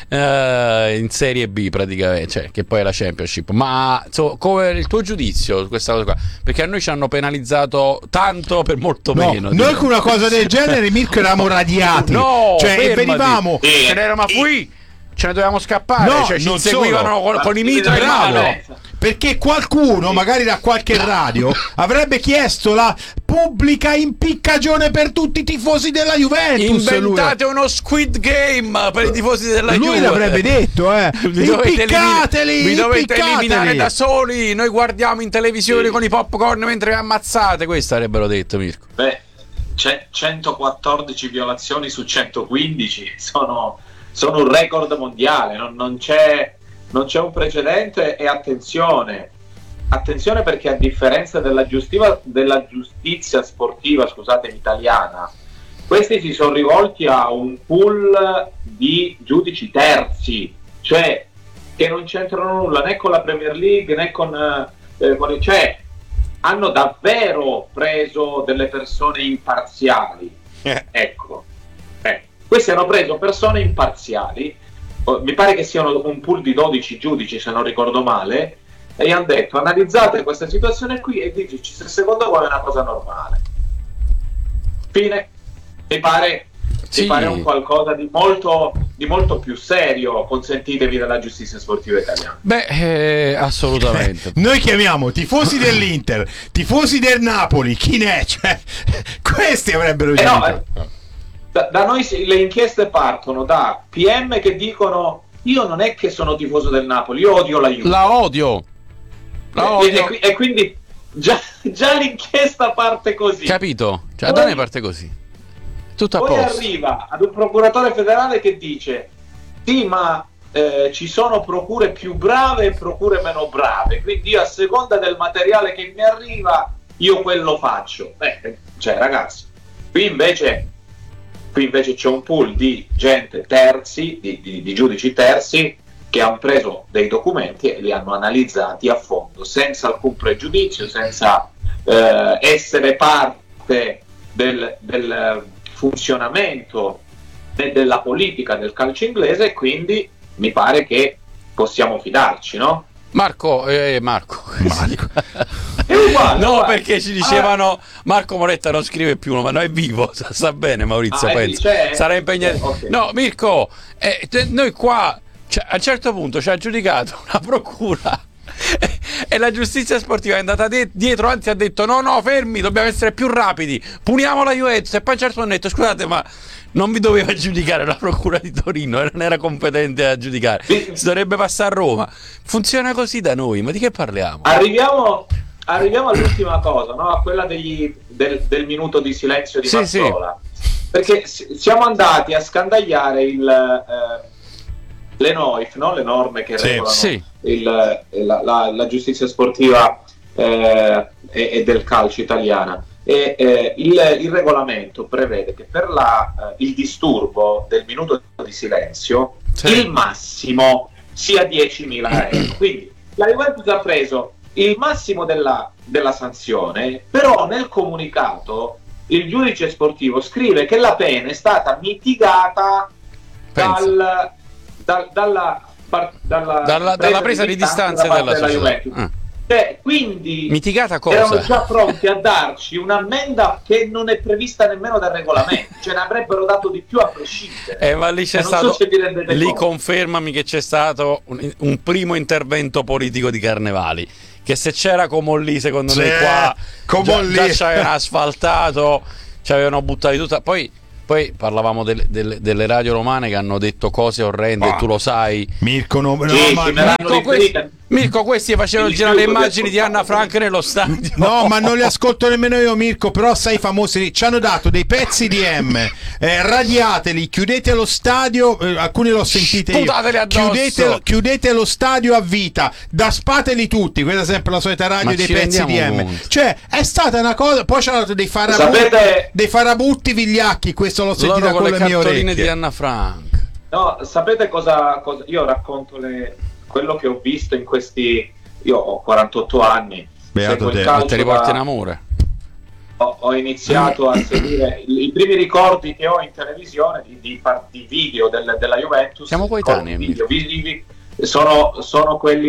in Serie B praticamente, cioè, che poi è la Championship. Ma insomma, come il tuo giudizio su questa cosa qua? Perché a noi ci hanno penalizzato tanto per molto meno. Noi con una cosa del genere, Mirko, eravamo radiati, cioè venivamo, ce ne dovevamo scappare, cioè ci inseguivano con i mitra in mano, perché qualcuno magari da qualche radio avrebbe chiesto la pubblica impiccagione per tutti i tifosi della Juventus. Inventate uno Squid Game per i tifosi della Juventus. Lui l'avrebbe detto, vi dovete eliminare da soli, noi guardiamo in televisione con i popcorn mentre vi ammazzate. Questo avrebbero detto, Mirko. Beh, c'è 114 violazioni su 115, sono un record mondiale, non c'è un precedente. E attenzione perché, a differenza della giustizia sportiva, scusatemi, italiana, questi si sono rivolti a un pool di giudici terzi, cioè che non c'entrano nulla né con la Premier League né con cioè hanno davvero preso delle persone imparziali. Ecco, questi hanno preso persone imparziali, mi pare che siano un pool di 12 giudici se non ricordo male, e gli hanno detto analizzate questa situazione qui e diteci se secondo voi è una cosa normale. Fine. Mi pare un qualcosa di molto più serio, consentitevi, della giustizia sportiva italiana. Beh, assolutamente. Noi chiamiamo tifosi dell'Inter, tifosi del Napoli, chi ne è? Cioè, questi avrebbero da noi le inchieste partono da PM che dicono io non è che sono tifoso del Napoli, io odio la Juve. La odio. E quindi già l'inchiesta parte così. Capito? Cioè, da noi parte così. Tutto a poi posto. Arriva ad un procuratore federale che dice sì, ma ci sono procure più brave e procure meno brave, quindi io a seconda del materiale che mi arriva io quello faccio. Cioè ragazzi, qui invece c'è un pool di gente terzi, di giudici terzi, che hanno preso dei documenti e li hanno analizzati a fondo, senza alcun pregiudizio, senza essere parte del funzionamento della politica del calcio inglese, e quindi mi pare che possiamo fidarci, no? Marco. È uguale, no, perché ci dicevano Marco Moretta non scrive più, ma no, è vivo, sta bene Maurizio, penso sarà impegnato. Okay. No, Mirko, noi qua, cioè, a un certo punto ci ha giudicato una procura e la giustizia sportiva è andata dietro, anzi ha detto no, fermi, dobbiamo essere più rapidi, puniamo la Juventus, e poi a un certo punto hanno detto scusate, ma non vi doveva giudicare la procura di Torino, non era competente a giudicare, si dovrebbe passare a Roma. Funziona così da noi, ma di che parliamo? Arriviamo all'ultima cosa, no? A quella del minuto di silenzio di Mazzola. Perché siamo andati a scandagliare le NOIF, no? Le norme che regolano sì. la giustizia sportiva e del calcio italiana. Il regolamento prevede che per il disturbo del minuto di silenzio il massimo sia 10.000 euro. Quindi la Juventus ha preso il massimo della sanzione, però nel comunicato il giudice sportivo scrive che la pena è stata mitigata dalla presa di distanza della Juventus. Quindi mitigata cosa? Erano già pronti a darci un'ammenda che non è prevista nemmeno dal regolamento, cioè ne avrebbero dato di più a prescindere. Ma lì c'è stato, lì confermami che c'è stato un primo intervento politico di Carnevali, che se c'era Comolli secondo me qua già ci avevano asfaltato, ci avevano buttato tutta. Poi parlavamo delle radio romane che hanno detto cose orrende, tu lo sai. Mirko, questi facevano girare le immagini di Anna Frank nello stadio. No, ma non le ascolto nemmeno io, Mirko. Però sai, i famosi ci hanno dato dei pezzi di radiateli, chiudete lo stadio, alcuni l'ho sentite sputateli addosso. Chiudete lo stadio a vita, daspateli tutti. Questa è sempre la solita radio dei pezzi di Cioè è stata una cosa. Poi c'hanno dato dei farabutti vigliacchi. Questo l'ho sentito con le mie orecchie di Anna Frank. No, sapete cosa io racconto quello che ho visto in questi. Io ho 48 anni. Beato te. Ti riporti in amore. Ho iniziato a seguire i primi ricordi che ho in televisione di video della Juventus. Siamo coetanei. Sono quelli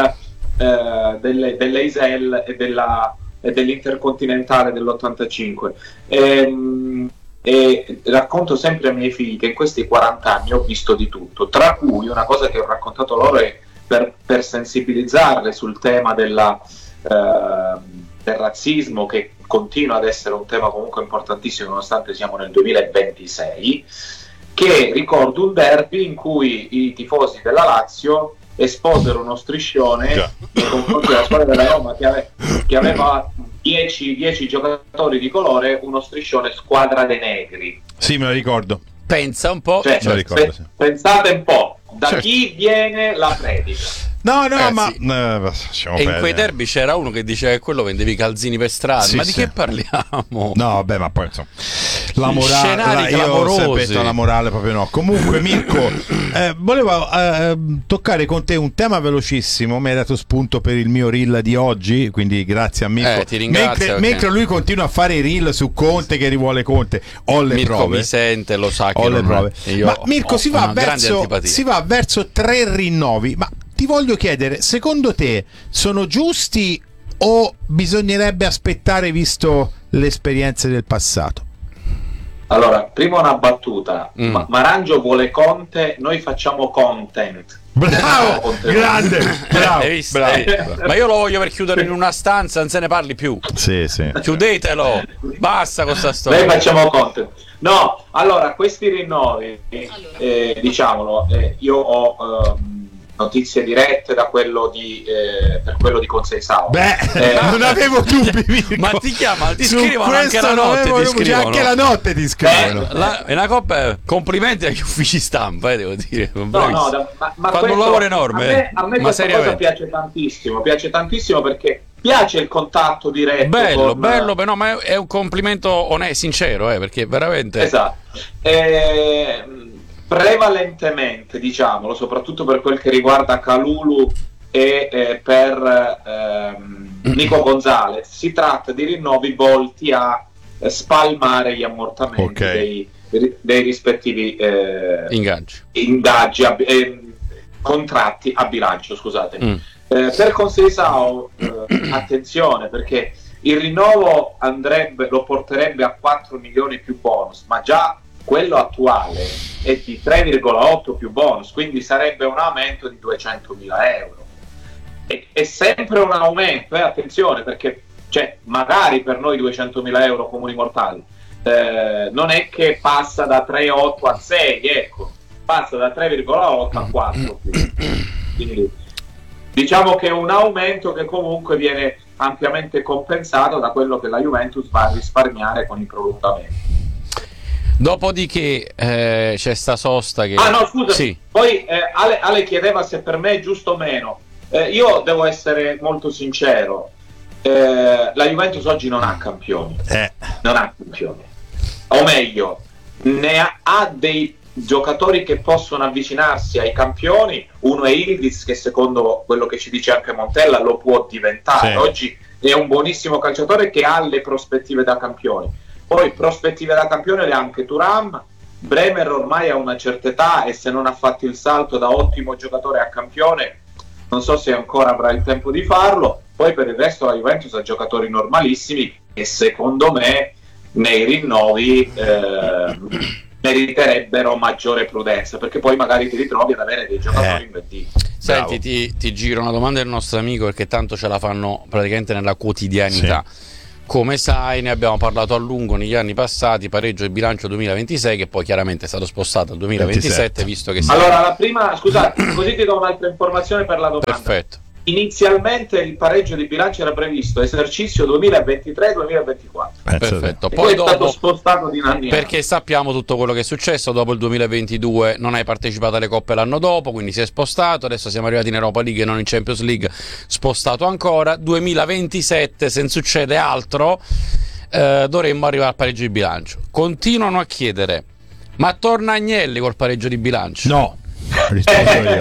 delle Isel e dell'Intercontinentale dell'85. E racconto sempre ai miei figli che in questi 40 anni ho visto di tutto, tra cui una cosa che ho raccontato loro è per sensibilizzarle sul tema del razzismo, che continua ad essere un tema comunque importantissimo nonostante siamo nel 2026, che ricordo un derby in cui i tifosi della Lazio esposero uno striscione nei confronti della squadra della Roma che aveva 10 giocatori di colore, uno striscione squadra dei negri. Sì, me lo ricordo. Pensa un po'. Me lo ricordo, sì. Pensate un po' da chi viene la predica. No, sì. In quei derby c'era uno che diceva che quello vendevi i calzini per strada. Ma di che parliamo? No, vabbè, ma poi insomma, la morale, la morale proprio no. Comunque, Mirko, volevo toccare con te un tema velocissimo. Mi hai dato spunto per il mio reel di oggi, quindi grazie a Mirko. Ti ringrazio. Mentre lui continua a fare i reel su Conte, che rivuole Conte, ho le Mirko prove. Mi sente, lo sa che ho le prove. Ma Mirko si va verso 3 rinnovi. Ma ti voglio chiedere, secondo te sono giusti o bisognerebbe aspettare visto le esperienze del passato? Allora, prima una battuta. Marangio vuole Conte, noi facciamo content. Bravo, grande, bravo. Ma io lo voglio per chiudere in una stanza, non se ne parli più. Sì. Chiudetelo, basta con sta storia. Noi facciamo content. No, allora, questi rinnovi, diciamolo, io ho notizie dirette da quello per quello di Conseisao. Non avevo dubbi. Ma ti scrivono anche la notte, anche la notte ti scrivono. È una coppa, complimenti agli uffici stampa, devo dire. Ma fanno un lavoro enorme. A me questa cosa piace tantissimo perché piace il contatto diretto. Bello, no, ma è un complimento onesto, sincero, perché veramente. Esatto. Prevalentemente, diciamolo, soprattutto per quel che riguarda Kalulu e per Nico Gonzalez, si tratta di rinnovi volti a spalmare gli ammortamenti dei rispettivi contratti a bilancio, scusate. Per Conseisao attenzione, perché il rinnovo lo porterebbe a 4 milioni più bonus, ma già quello attuale è di 3,8 più bonus, quindi sarebbe un aumento di 200.000 euro. È sempre un aumento, attenzione, perché magari per noi 200.000 euro comuni mortali non è che passa da 3,8 a 6, passa da 3,8 a 4. Quindi diciamo che è un aumento che comunque viene ampiamente compensato da quello che la Juventus va a risparmiare con i prolungamenti. Dopodiché c'è sta sosta che... no, scusa, sì. Poi Ale chiedeva se per me è giusto o meno. Io devo essere molto sincero, la Juventus oggi non ha campioni. Non ha campioni. O meglio, ne ha dei giocatori che possono avvicinarsi ai campioni. Uno è Ildiz, che secondo quello che ci dice anche Montella lo può diventare. Sì. Oggi è un buonissimo calciatore che ha le prospettive da campioni. Poi prospettive da campione le ha anche Thuram. Bremer ormai ha una certa età e se non ha fatto il salto da ottimo giocatore a campione non so se ancora avrà il tempo di farlo. Poi per il resto la Juventus ha giocatori normalissimi e secondo me nei rinnovi meriterebbero maggiore prudenza, perché poi magari ti ritrovi ad avere dei giocatori invertiti. Senti, ti giro una domanda del nostro amico, perché tanto ce la fanno praticamente nella quotidianità. Sì. Come sai, ne abbiamo parlato a lungo negli anni passati, pareggio di bilancio 2026, che poi chiaramente è stato spostato al 2027, visto che... Allora, la prima, scusate, così ti do un'altra informazione per la domanda. Perfetto. Inizialmente il pareggio di bilancio era previsto esercizio 2023-2024. Perfetto. Poi è stato spostato di anni. Perché sappiamo tutto quello che è successo dopo il 2022, non hai partecipato alle coppe l'anno dopo, quindi si è spostato, adesso siamo arrivati in Europa League e non in Champions League, spostato ancora. 2027, se non succede altro, dovremmo arrivare al pareggio di bilancio. Continuano a chiedere: ma torna Agnelli col pareggio di bilancio? No, rispondo io.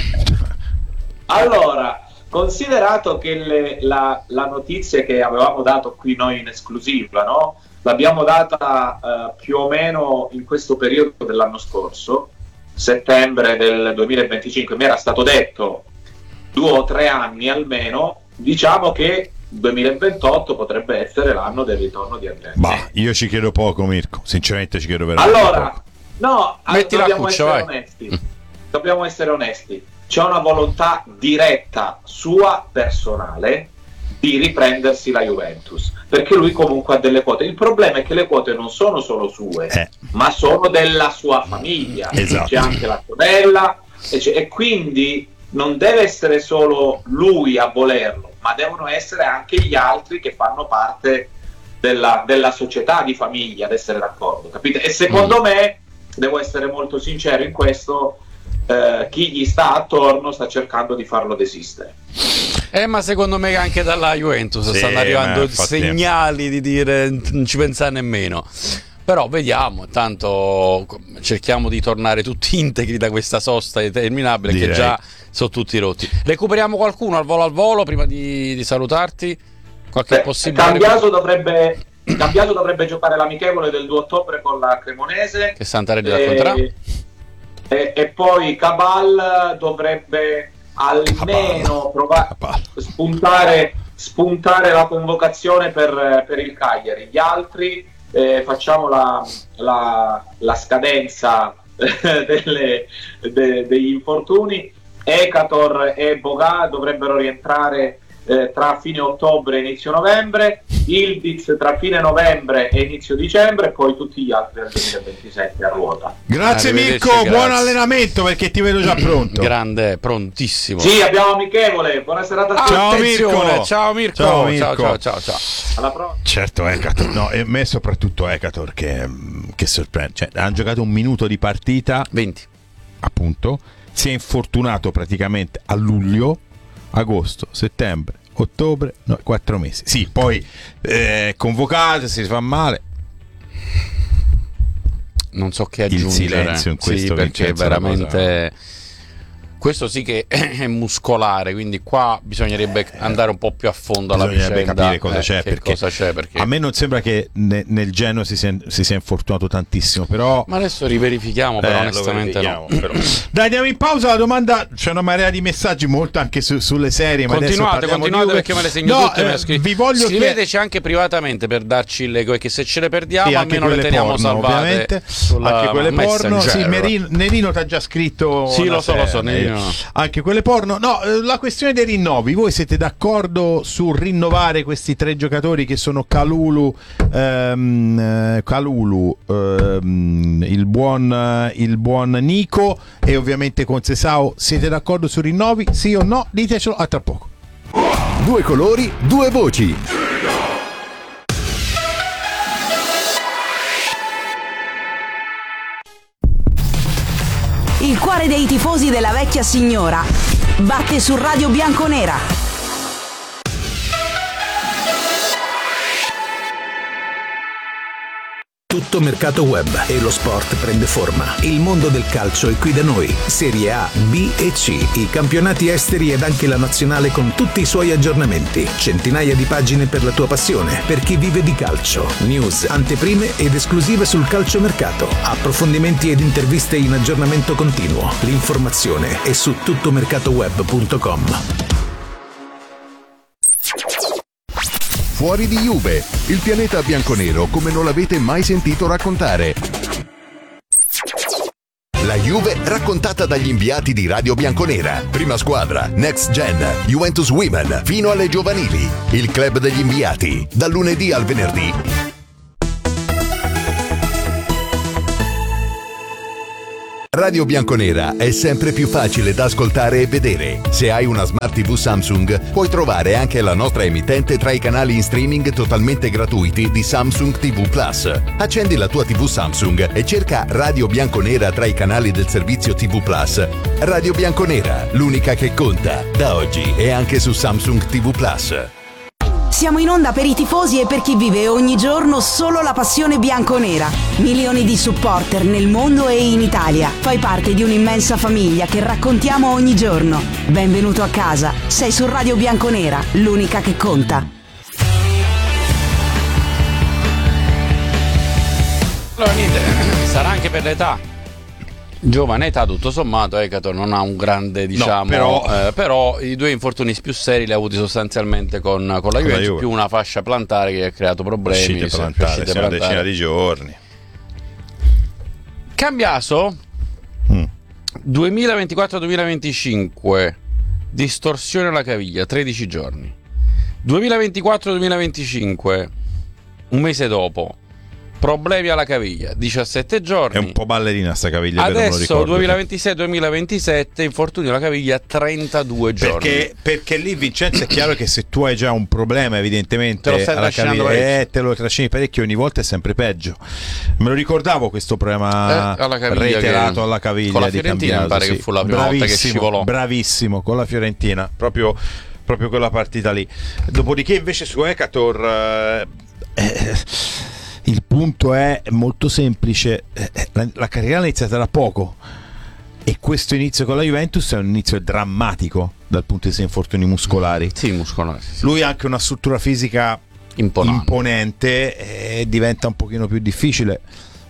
Allora, considerato che la notizia che avevamo dato qui noi in esclusiva, no? L'abbiamo data più o meno in questo periodo dell'anno scorso, settembre del 2025, mi era stato detto 2 o 3 anni almeno, diciamo che 2028 potrebbe essere l'anno del ritorno di Andrea. Ma io ci credo poco, Mirko, sinceramente ci credo veramente allora, poco. No, dobbiamo essere onesti. C'è una volontà diretta sua personale di riprendersi la Juventus, perché lui comunque ha delle quote. Il problema è che le quote non sono solo sue, ma sono della sua famiglia. Esatto. C'è anche la sorella e quindi non deve essere solo lui a volerlo, ma devono essere anche gli altri che fanno parte della società di famiglia ad essere d'accordo, capite? E secondo me, devo essere molto sincero in questo, chi gli sta attorno sta cercando di farlo desistere. Ma secondo me anche dalla Juventus stanno arrivando segnali di dire non ci pensare nemmeno. Però vediamo, tanto cerchiamo di tornare tutti integri da questa sosta interminabile, che già sono tutti rotti. Recuperiamo qualcuno al volo prima di salutarti? Qualche possibile? Cambiaso dovrebbe giocare l'amichevole del 2 ottobre con la Cremonese, che Santarelli racconterà. E poi Cabal dovrebbe almeno spuntare la convocazige per il Cagliari. Gli altri facciamo la scadenza degli infortuni. Ekator e Boga dovrebbero rientrare tra fine ottobre e inizio novembre, Ildiz tra fine novembre e inizio dicembre, e poi tutti gli altri del 2027 a ruota. Grazie Mirko, buon allenamento, perché ti vedo già pronto. Grande, prontissimo. Sì, abbiamo amichevole, buona serata a tutti. Ciao Mirko. Ciao Mirko. Ciao. Alla prossima. Certo, Ekator, no, e me soprattutto Ekator che sorprende, cioè, hanno giocato un minuto di partita, 20 appunto, si è infortunato praticamente a luglio, agosto, settembre, ottobre, 4 mesi. Sì, poi convocato, si fa male. Non so che aggiungere. Il silenzio in questo, perché veramente questo sì che è muscolare, quindi qua bisognerebbe andare un po' più a fondo alla vicenda, capire cosa c'è, perché a me non sembra che nel Genoa si sia infortunato tantissimo, però ma adesso riverifichiamo, però onestamente no. Però. Dai, andiamo in pausa. La domanda, c'è una marea di messaggi, molto anche sulle serie, ma continuate perché me le segno tutte. Vi voglio scriveteci anche privatamente per darci le cose, che se ce le perdiamo almeno le teniamo porno, salvate, anche quelle porno. Sì, Nerino ti ha già scritto. Sì, lo so, Nerino. Anche quelle porno. No, la questione dei rinnovi, voi siete d'accordo su rinnovare questi 3 giocatori che sono Kalulu, il buon Nico e ovviamente Conceição? Siete d'accordo su rinnovi? Sì o no? Ditecelo, a tra poco. 2 colori, 2 voci. cuore dei tifosi della vecchia signora batte su Radio Bianconera. Tutto mercato web e lo sport prende forma. Il mondo del calcio è qui da noi. Serie A, B e C, i campionati esteri ed anche la nazionale con tutti i suoi aggiornamenti. Centinaia di pagine per la tua passione, per chi vive di calcio. News, anteprime ed esclusive sul calciomercato. Approfondimenti ed interviste in aggiornamento continuo. L'informazione è su tuttomercatoweb.com. Fuori di Juve, il pianeta bianconero come non l'avete mai sentito raccontare. La Juve raccontata dagli inviati di Radio Bianconera. Prima squadra, Next Gen, Juventus Women, fino alle giovanili. Il club degli inviati, dal lunedì al venerdì. Radio Bianconera è sempre più facile da ascoltare e vedere. Se hai una Smart TV Samsung, puoi trovare anche la nostra emittente tra i canali in streaming totalmente gratuiti di Samsung TV Plus. Accendi la tua TV Samsung e cerca Radio Bianconera tra i canali del servizio TV Plus. Radio Bianconera, l'unica che conta. Da oggi è anche su Samsung TV Plus. Siamo in onda per i tifosi e per chi vive ogni giorno solo la passione bianconera. Milioni di supporter nel mondo e in Italia. Fai parte di un'immensa famiglia che raccontiamo ogni giorno. Benvenuto a casa. Sei su Radio Bianconera, l'unica che conta. Allora niente, sarà anche per l'età. Giovane età, tutto sommato, Ekator non ha un grande, diciamo, no, però i due infortuni più seri li ha avuti sostanzialmente con la Juventus, più una fascia plantare che ha creato problemi. Una decina di giorni. Cambiaso 2024-2025, distorsione alla caviglia, 13 giorni. 2024-2025, un mese dopo, problemi alla caviglia, 17 giorni. È un po' ballerina sta caviglia. Adesso 2026-2027, infortunio alla caviglia, 32 giorni. Perché lì, Vincenzo, è chiaro che se tu hai già un problema, evidentemente te lo stai trascinando parecchio. Te lo trascini parecchio, ogni volta è sempre peggio. Me lo ricordavo questo problema reiterato alla caviglia con la Fiorentina, mi pare che fu la prima volta che scivolò. Bravissimo, con la Fiorentina, proprio quella partita lì. Dopodiché invece su Ekator il punto è molto semplice, la carriera è iniziata da poco e questo inizio con la Juventus è un inizio drammatico dal punto di vista di infortuni muscolari. Sì, muscolari. Sì. Lui ha anche una struttura fisica imponente e diventa un pochino più difficile,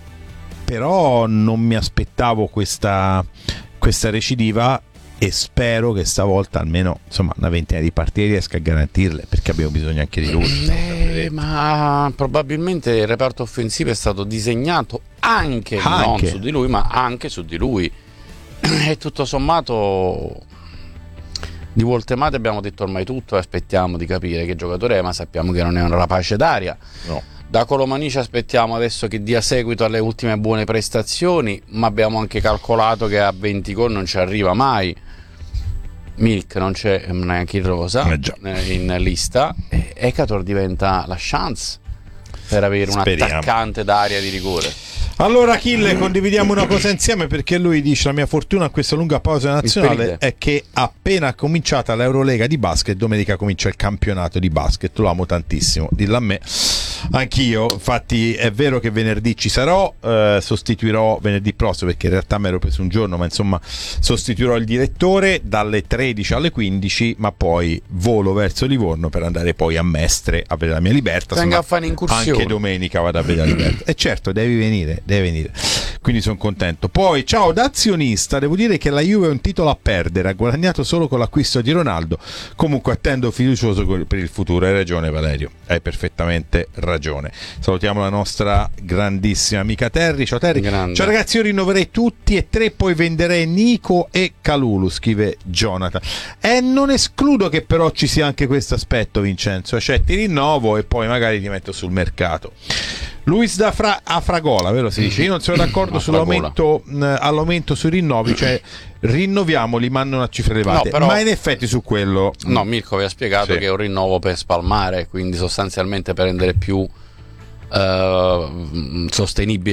però non mi aspettavo questa recidiva e spero che stavolta almeno una ventina di partite riesca a garantirle, perché abbiamo bisogno anche di lui. Ma probabilmente il reparto offensivo è stato disegnato anche non su di lui, ma anche su di lui, e tutto sommato di Voltemate abbiamo detto ormai tutto e aspettiamo di capire che giocatore è, ma sappiamo che non è un rapace d'aria. No. Da Colomani ci aspettiamo adesso che dia seguito alle ultime buone prestazioni, ma abbiamo anche calcolato che a 20 gol non ci arriva mai. Milk non c'è neanche in rosa in lista. Ekator diventa la chance per avere un attaccante d'area di rigore. Allora Achille, condividiamo una cosa insieme, perché lui dice: la mia fortuna a questa lunga pausa nazionale è che appena cominciata l'Eurolega di basket, domenica comincia il campionato di basket. Lo amo tantissimo, dillo a me. Anch'io, infatti è vero che venerdì ci sarò, sostituirò venerdì prossimo, perché in realtà mi ero preso un giorno, ma insomma sostituirò il direttore dalle 13 alle 15, ma poi volo verso Livorno per andare poi a Mestre a vedere la mia Libertà. Venga a fare un'incursione. Anche domenica vado a vedere la Libertà. E certo, devi venire, quindi sono contento. Poi ciao, da azionista devo dire che la Juve è un titolo a perdere, ha guadagnato solo con l'acquisto di Ronaldo. Comunque attendo fiducioso per il futuro. Hai ragione Valerio, hai perfettamente ragione. Salutiamo la nostra grandissima amica Terry. Ciao Terry. Grande. Ciao ragazzi, io rinnoverei tutti e tre, poi venderei Nico e Calulu, scrive Jonathan. E non escludo che però ci sia anche questo aspetto, Vincenzo, cioè ti rinnovo e poi magari ti metto sul mercato. Luis da Fragola, vero si dice? Io non sono d'accordo all'aumento sui rinnovi, cioè rinnoviamoli ma non a cifre elevate, però, ma in effetti su quello no, Mirko vi ha spiegato che è un rinnovo per spalmare, quindi sostanzialmente per rendere più sostenibile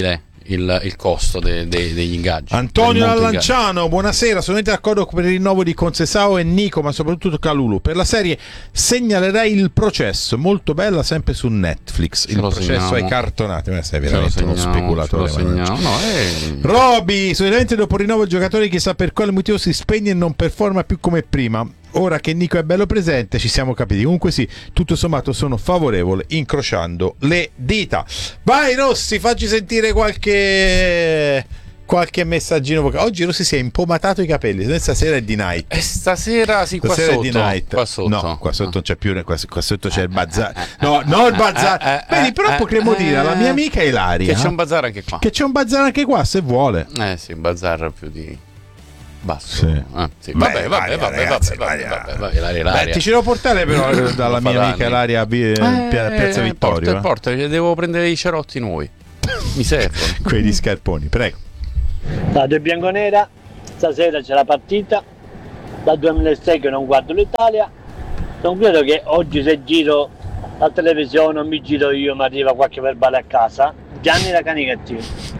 il costo degli ingaggi. Antonio Lanciano, buonasera, sono d'accordo per il rinnovo di Conceição e Nico, ma soprattutto Kalulu. Per la serie segnalerei Il Processo, molto bella, sempre su Netflix. Il Processo ai cartonati, ma sei veramente uno speculatore. Roby, solitamente dopo il rinnovo il giocatore chissà per quale motivo si spegne e non performa più come prima. Ora che Nico è bello presente ci siamo capiti. Comunque sì, tutto sommato sono favorevole, incrociando le dita. Vai Rossi, facci sentire qualche messaggino. Oggi Rossi si è impomatato i capelli. Stasera è di night. Stasera sì, qua sotto. È di night. Qua sotto. No, qua sotto non c'è più. Qua sotto c'è il bazar. No, non il bazar. Vedi, però potremmo dire alla mia amica Ilaria che c'è un bazar anche qua. Che c'è un bazar anche qua, se vuole. Sì, un bazar più di basso. Sì. Sì. Vabbè, Ilaria. Ti ci devo portare però dalla mia amica Ilaria a Piazza Vittorio. Porta, devo prendere i cerotti nuovi. Mi servono. Quelli scarponi, prego. Radio Bianconera, stasera c'è la partita. Dal 2006 che non guardo l'Italia. Non credo che oggi se giro la televisione non mi giro io, mi arriva qualche verbale a casa. Gianni da Canicattino.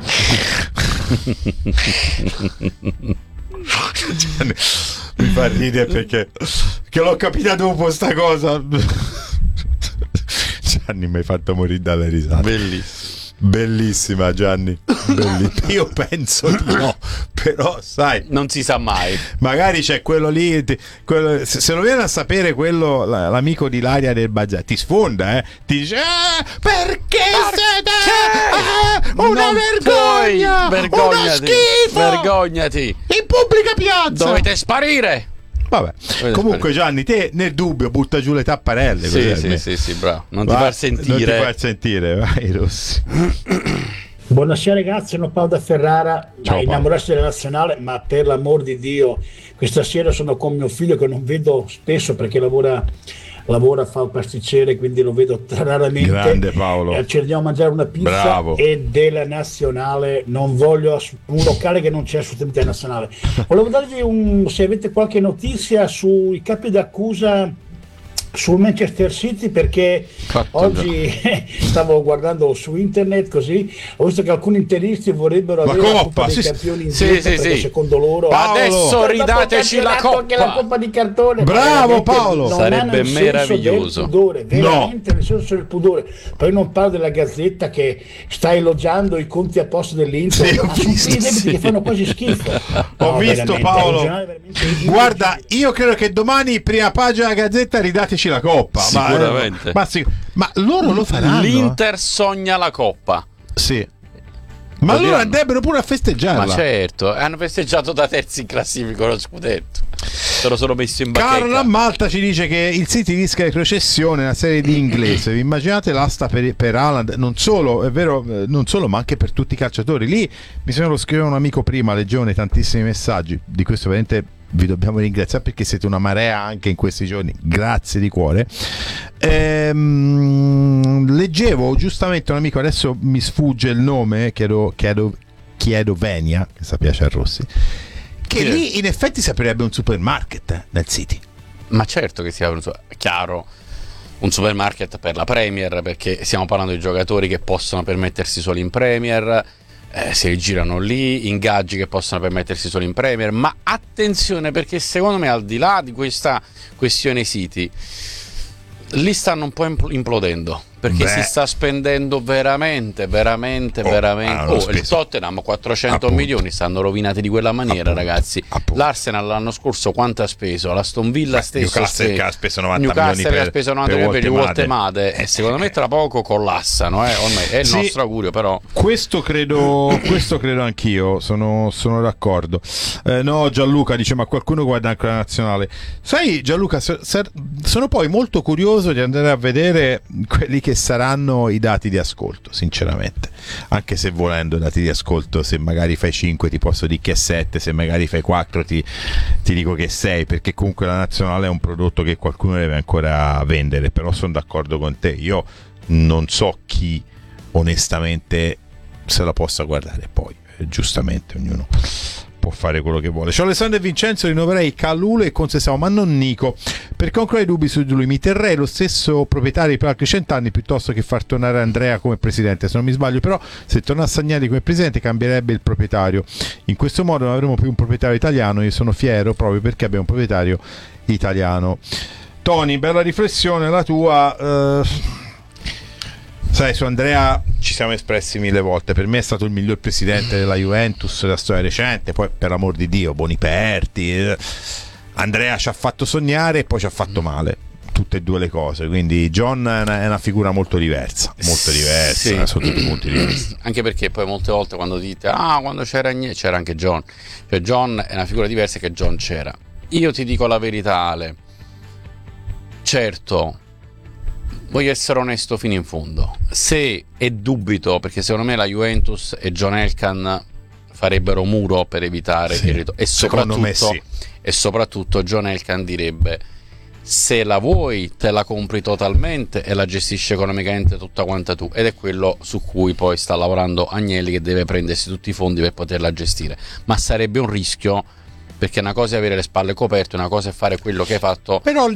Mi fa ridere perché che l'ho capita dopo sta cosa. Gianni mi hai fatto morire dalle risate. Bellissima Gianni. Io penso di no, però sai, non si sa mai, magari c'è quello lì, se lo viene a sapere quello, l'amico di Ilaria del bazar, ti sfonda, ti dice perché siete una vergogna, uno schifo, vergognati in pubblica piazza, dovete sparire. Vabbè, comunque Gianni, te nel dubbio butta giù le tapparelle. Sì, bravo. Non ti far sentire. Vai Rossi. Buonasera ragazzi, sono Paolo da Ferrara. Innamorarsi della nazionale, ma per l'amor di Dio, questa sera sono con mio figlio che non vedo spesso perché lavora, fa il pasticcere, quindi lo vedo raramente. Grande Paolo. Ci andiamo a mangiare una pizza. Bravo. E della nazionale non voglio un locale che non c'è assolutamente nazionale. Volevo darvi se avete qualche notizia sui capi d'accusa sul Manchester City, perché oggi stavo guardando su internet, così ho visto che alcuni interisti vorrebbero avere la Coppa dei Campioni in perché secondo loro adesso ridateci la Coppa, la Coppa di cartone. Bravo Paolo, sarebbe meraviglioso. Pudore, veramente nel senso del pudore. Poi non parlo della Gazzetta che sta elogiando i conti a posto dell'Inter, ma sono i debiti che fanno quasi schifo. Ho visto Paolo, guarda, io credo che domani prima pagina della Gazzetta ridateci la Coppa, sicuramente. Ma loro lo faranno. L'Inter sogna la Coppa. Sì. Ma allora andrebbero pure a festeggiarla. Ma certo, hanno festeggiato da terzi in classifica lo scudetto. Se lo sono messo in bacheca. Carlo a Malta ci dice che il City rischia retrocessione nella serie di inglese. Vi immaginate l'asta per Haaland? Non solo, è vero, non solo, ma anche per tutti i calciatori. Lì mi sembra lo scriveva un amico prima, leggevo tantissimi messaggi. Di questo veramente vi dobbiamo ringraziare perché siete una marea anche in questi giorni, grazie di cuore. Leggevo giustamente un amico, adesso mi sfugge il nome, chiedo Venia, che sa piace a Rossi, che lì in effetti si aprirebbe un supermarket nel City. Ma certo che si apre chiaro un supermarket per la Premier, perché stiamo parlando di giocatori che possono permettersi solo in Premier, si girano lì, ingaggi che possono permettersi solo in Premier. Ma attenzione, perché secondo me al di là di questa questione City lì stanno un po' implodendo, perché si sta spendendo veramente. Il Tottenham 400 milioni stanno rovinati di quella maniera, ragazzi. L'Arsenal l'anno scorso quanto ha speso? L'Aston Villa stesso Newcastle ha speso 90 Newcastle ha speso 90 milioni per i Woltemade, e secondo me tra poco collassano, ormai è il nostro augurio, però questo credo anch'io, sono d'accordo. No, Gianluca dice: ma qualcuno guarda anche la nazionale? Sai Gianluca, sono poi molto curioso di andare a vedere quelli che saranno i dati di ascolto, sinceramente, anche se volendo dati di ascolto, se magari fai 5 ti posso dire che è 7, se magari fai 4 ti dico che è 6, perché comunque la nazionale è un prodotto che qualcuno deve ancora vendere. Però sono d'accordo con te, io non so chi onestamente se la possa guardare, poi giustamente ognuno può fare quello che vuole. Ciao Alessandro e Vincenzo, rinnoverei Kalulu e Conceição, ma non Nico, Per concludere i dubbi su di lui, mi terrei lo stesso proprietario per altri 100 anni piuttosto che far tornare Andrea come presidente. Se non mi sbaglio, però, se tornasse Agnelli come presidente cambierebbe il proprietario. In questo modo non avremo più un proprietario italiano. Io sono fiero proprio perché abbiamo un proprietario italiano. Tony, bella riflessione la tua. Sai, su Andrea ci siamo espressi 1000 volte. Per me è stato il miglior presidente della Juventus della storia recente. Poi, per l'amor di Dio, Boniperti. Andrea ci ha fatto sognare e poi ci ha fatto male, tutte e due le cose. Quindi John è una figura molto diversa sì. Sotto tutti i punti di vista. Anche perché poi molte volte quando dite quando c'era Agnelli c'era anche John, cioè John è una figura diversa che John c'era. Io ti dico la verità, Ale, certo, voglio essere onesto fino in fondo, se è dubito, perché secondo me la Juventus e John Elkann farebbero muro per evitare il ritorno, e soprattutto John Elkann direbbe: se la vuoi te la compri totalmente e la gestisci economicamente tutta quanta tu, ed è quello su cui poi sta lavorando Agnelli, che deve prendersi tutti i fondi per poterla gestire. Ma sarebbe un rischio, perché una cosa è avere le spalle coperte, una cosa è fare quello che hai fatto. Però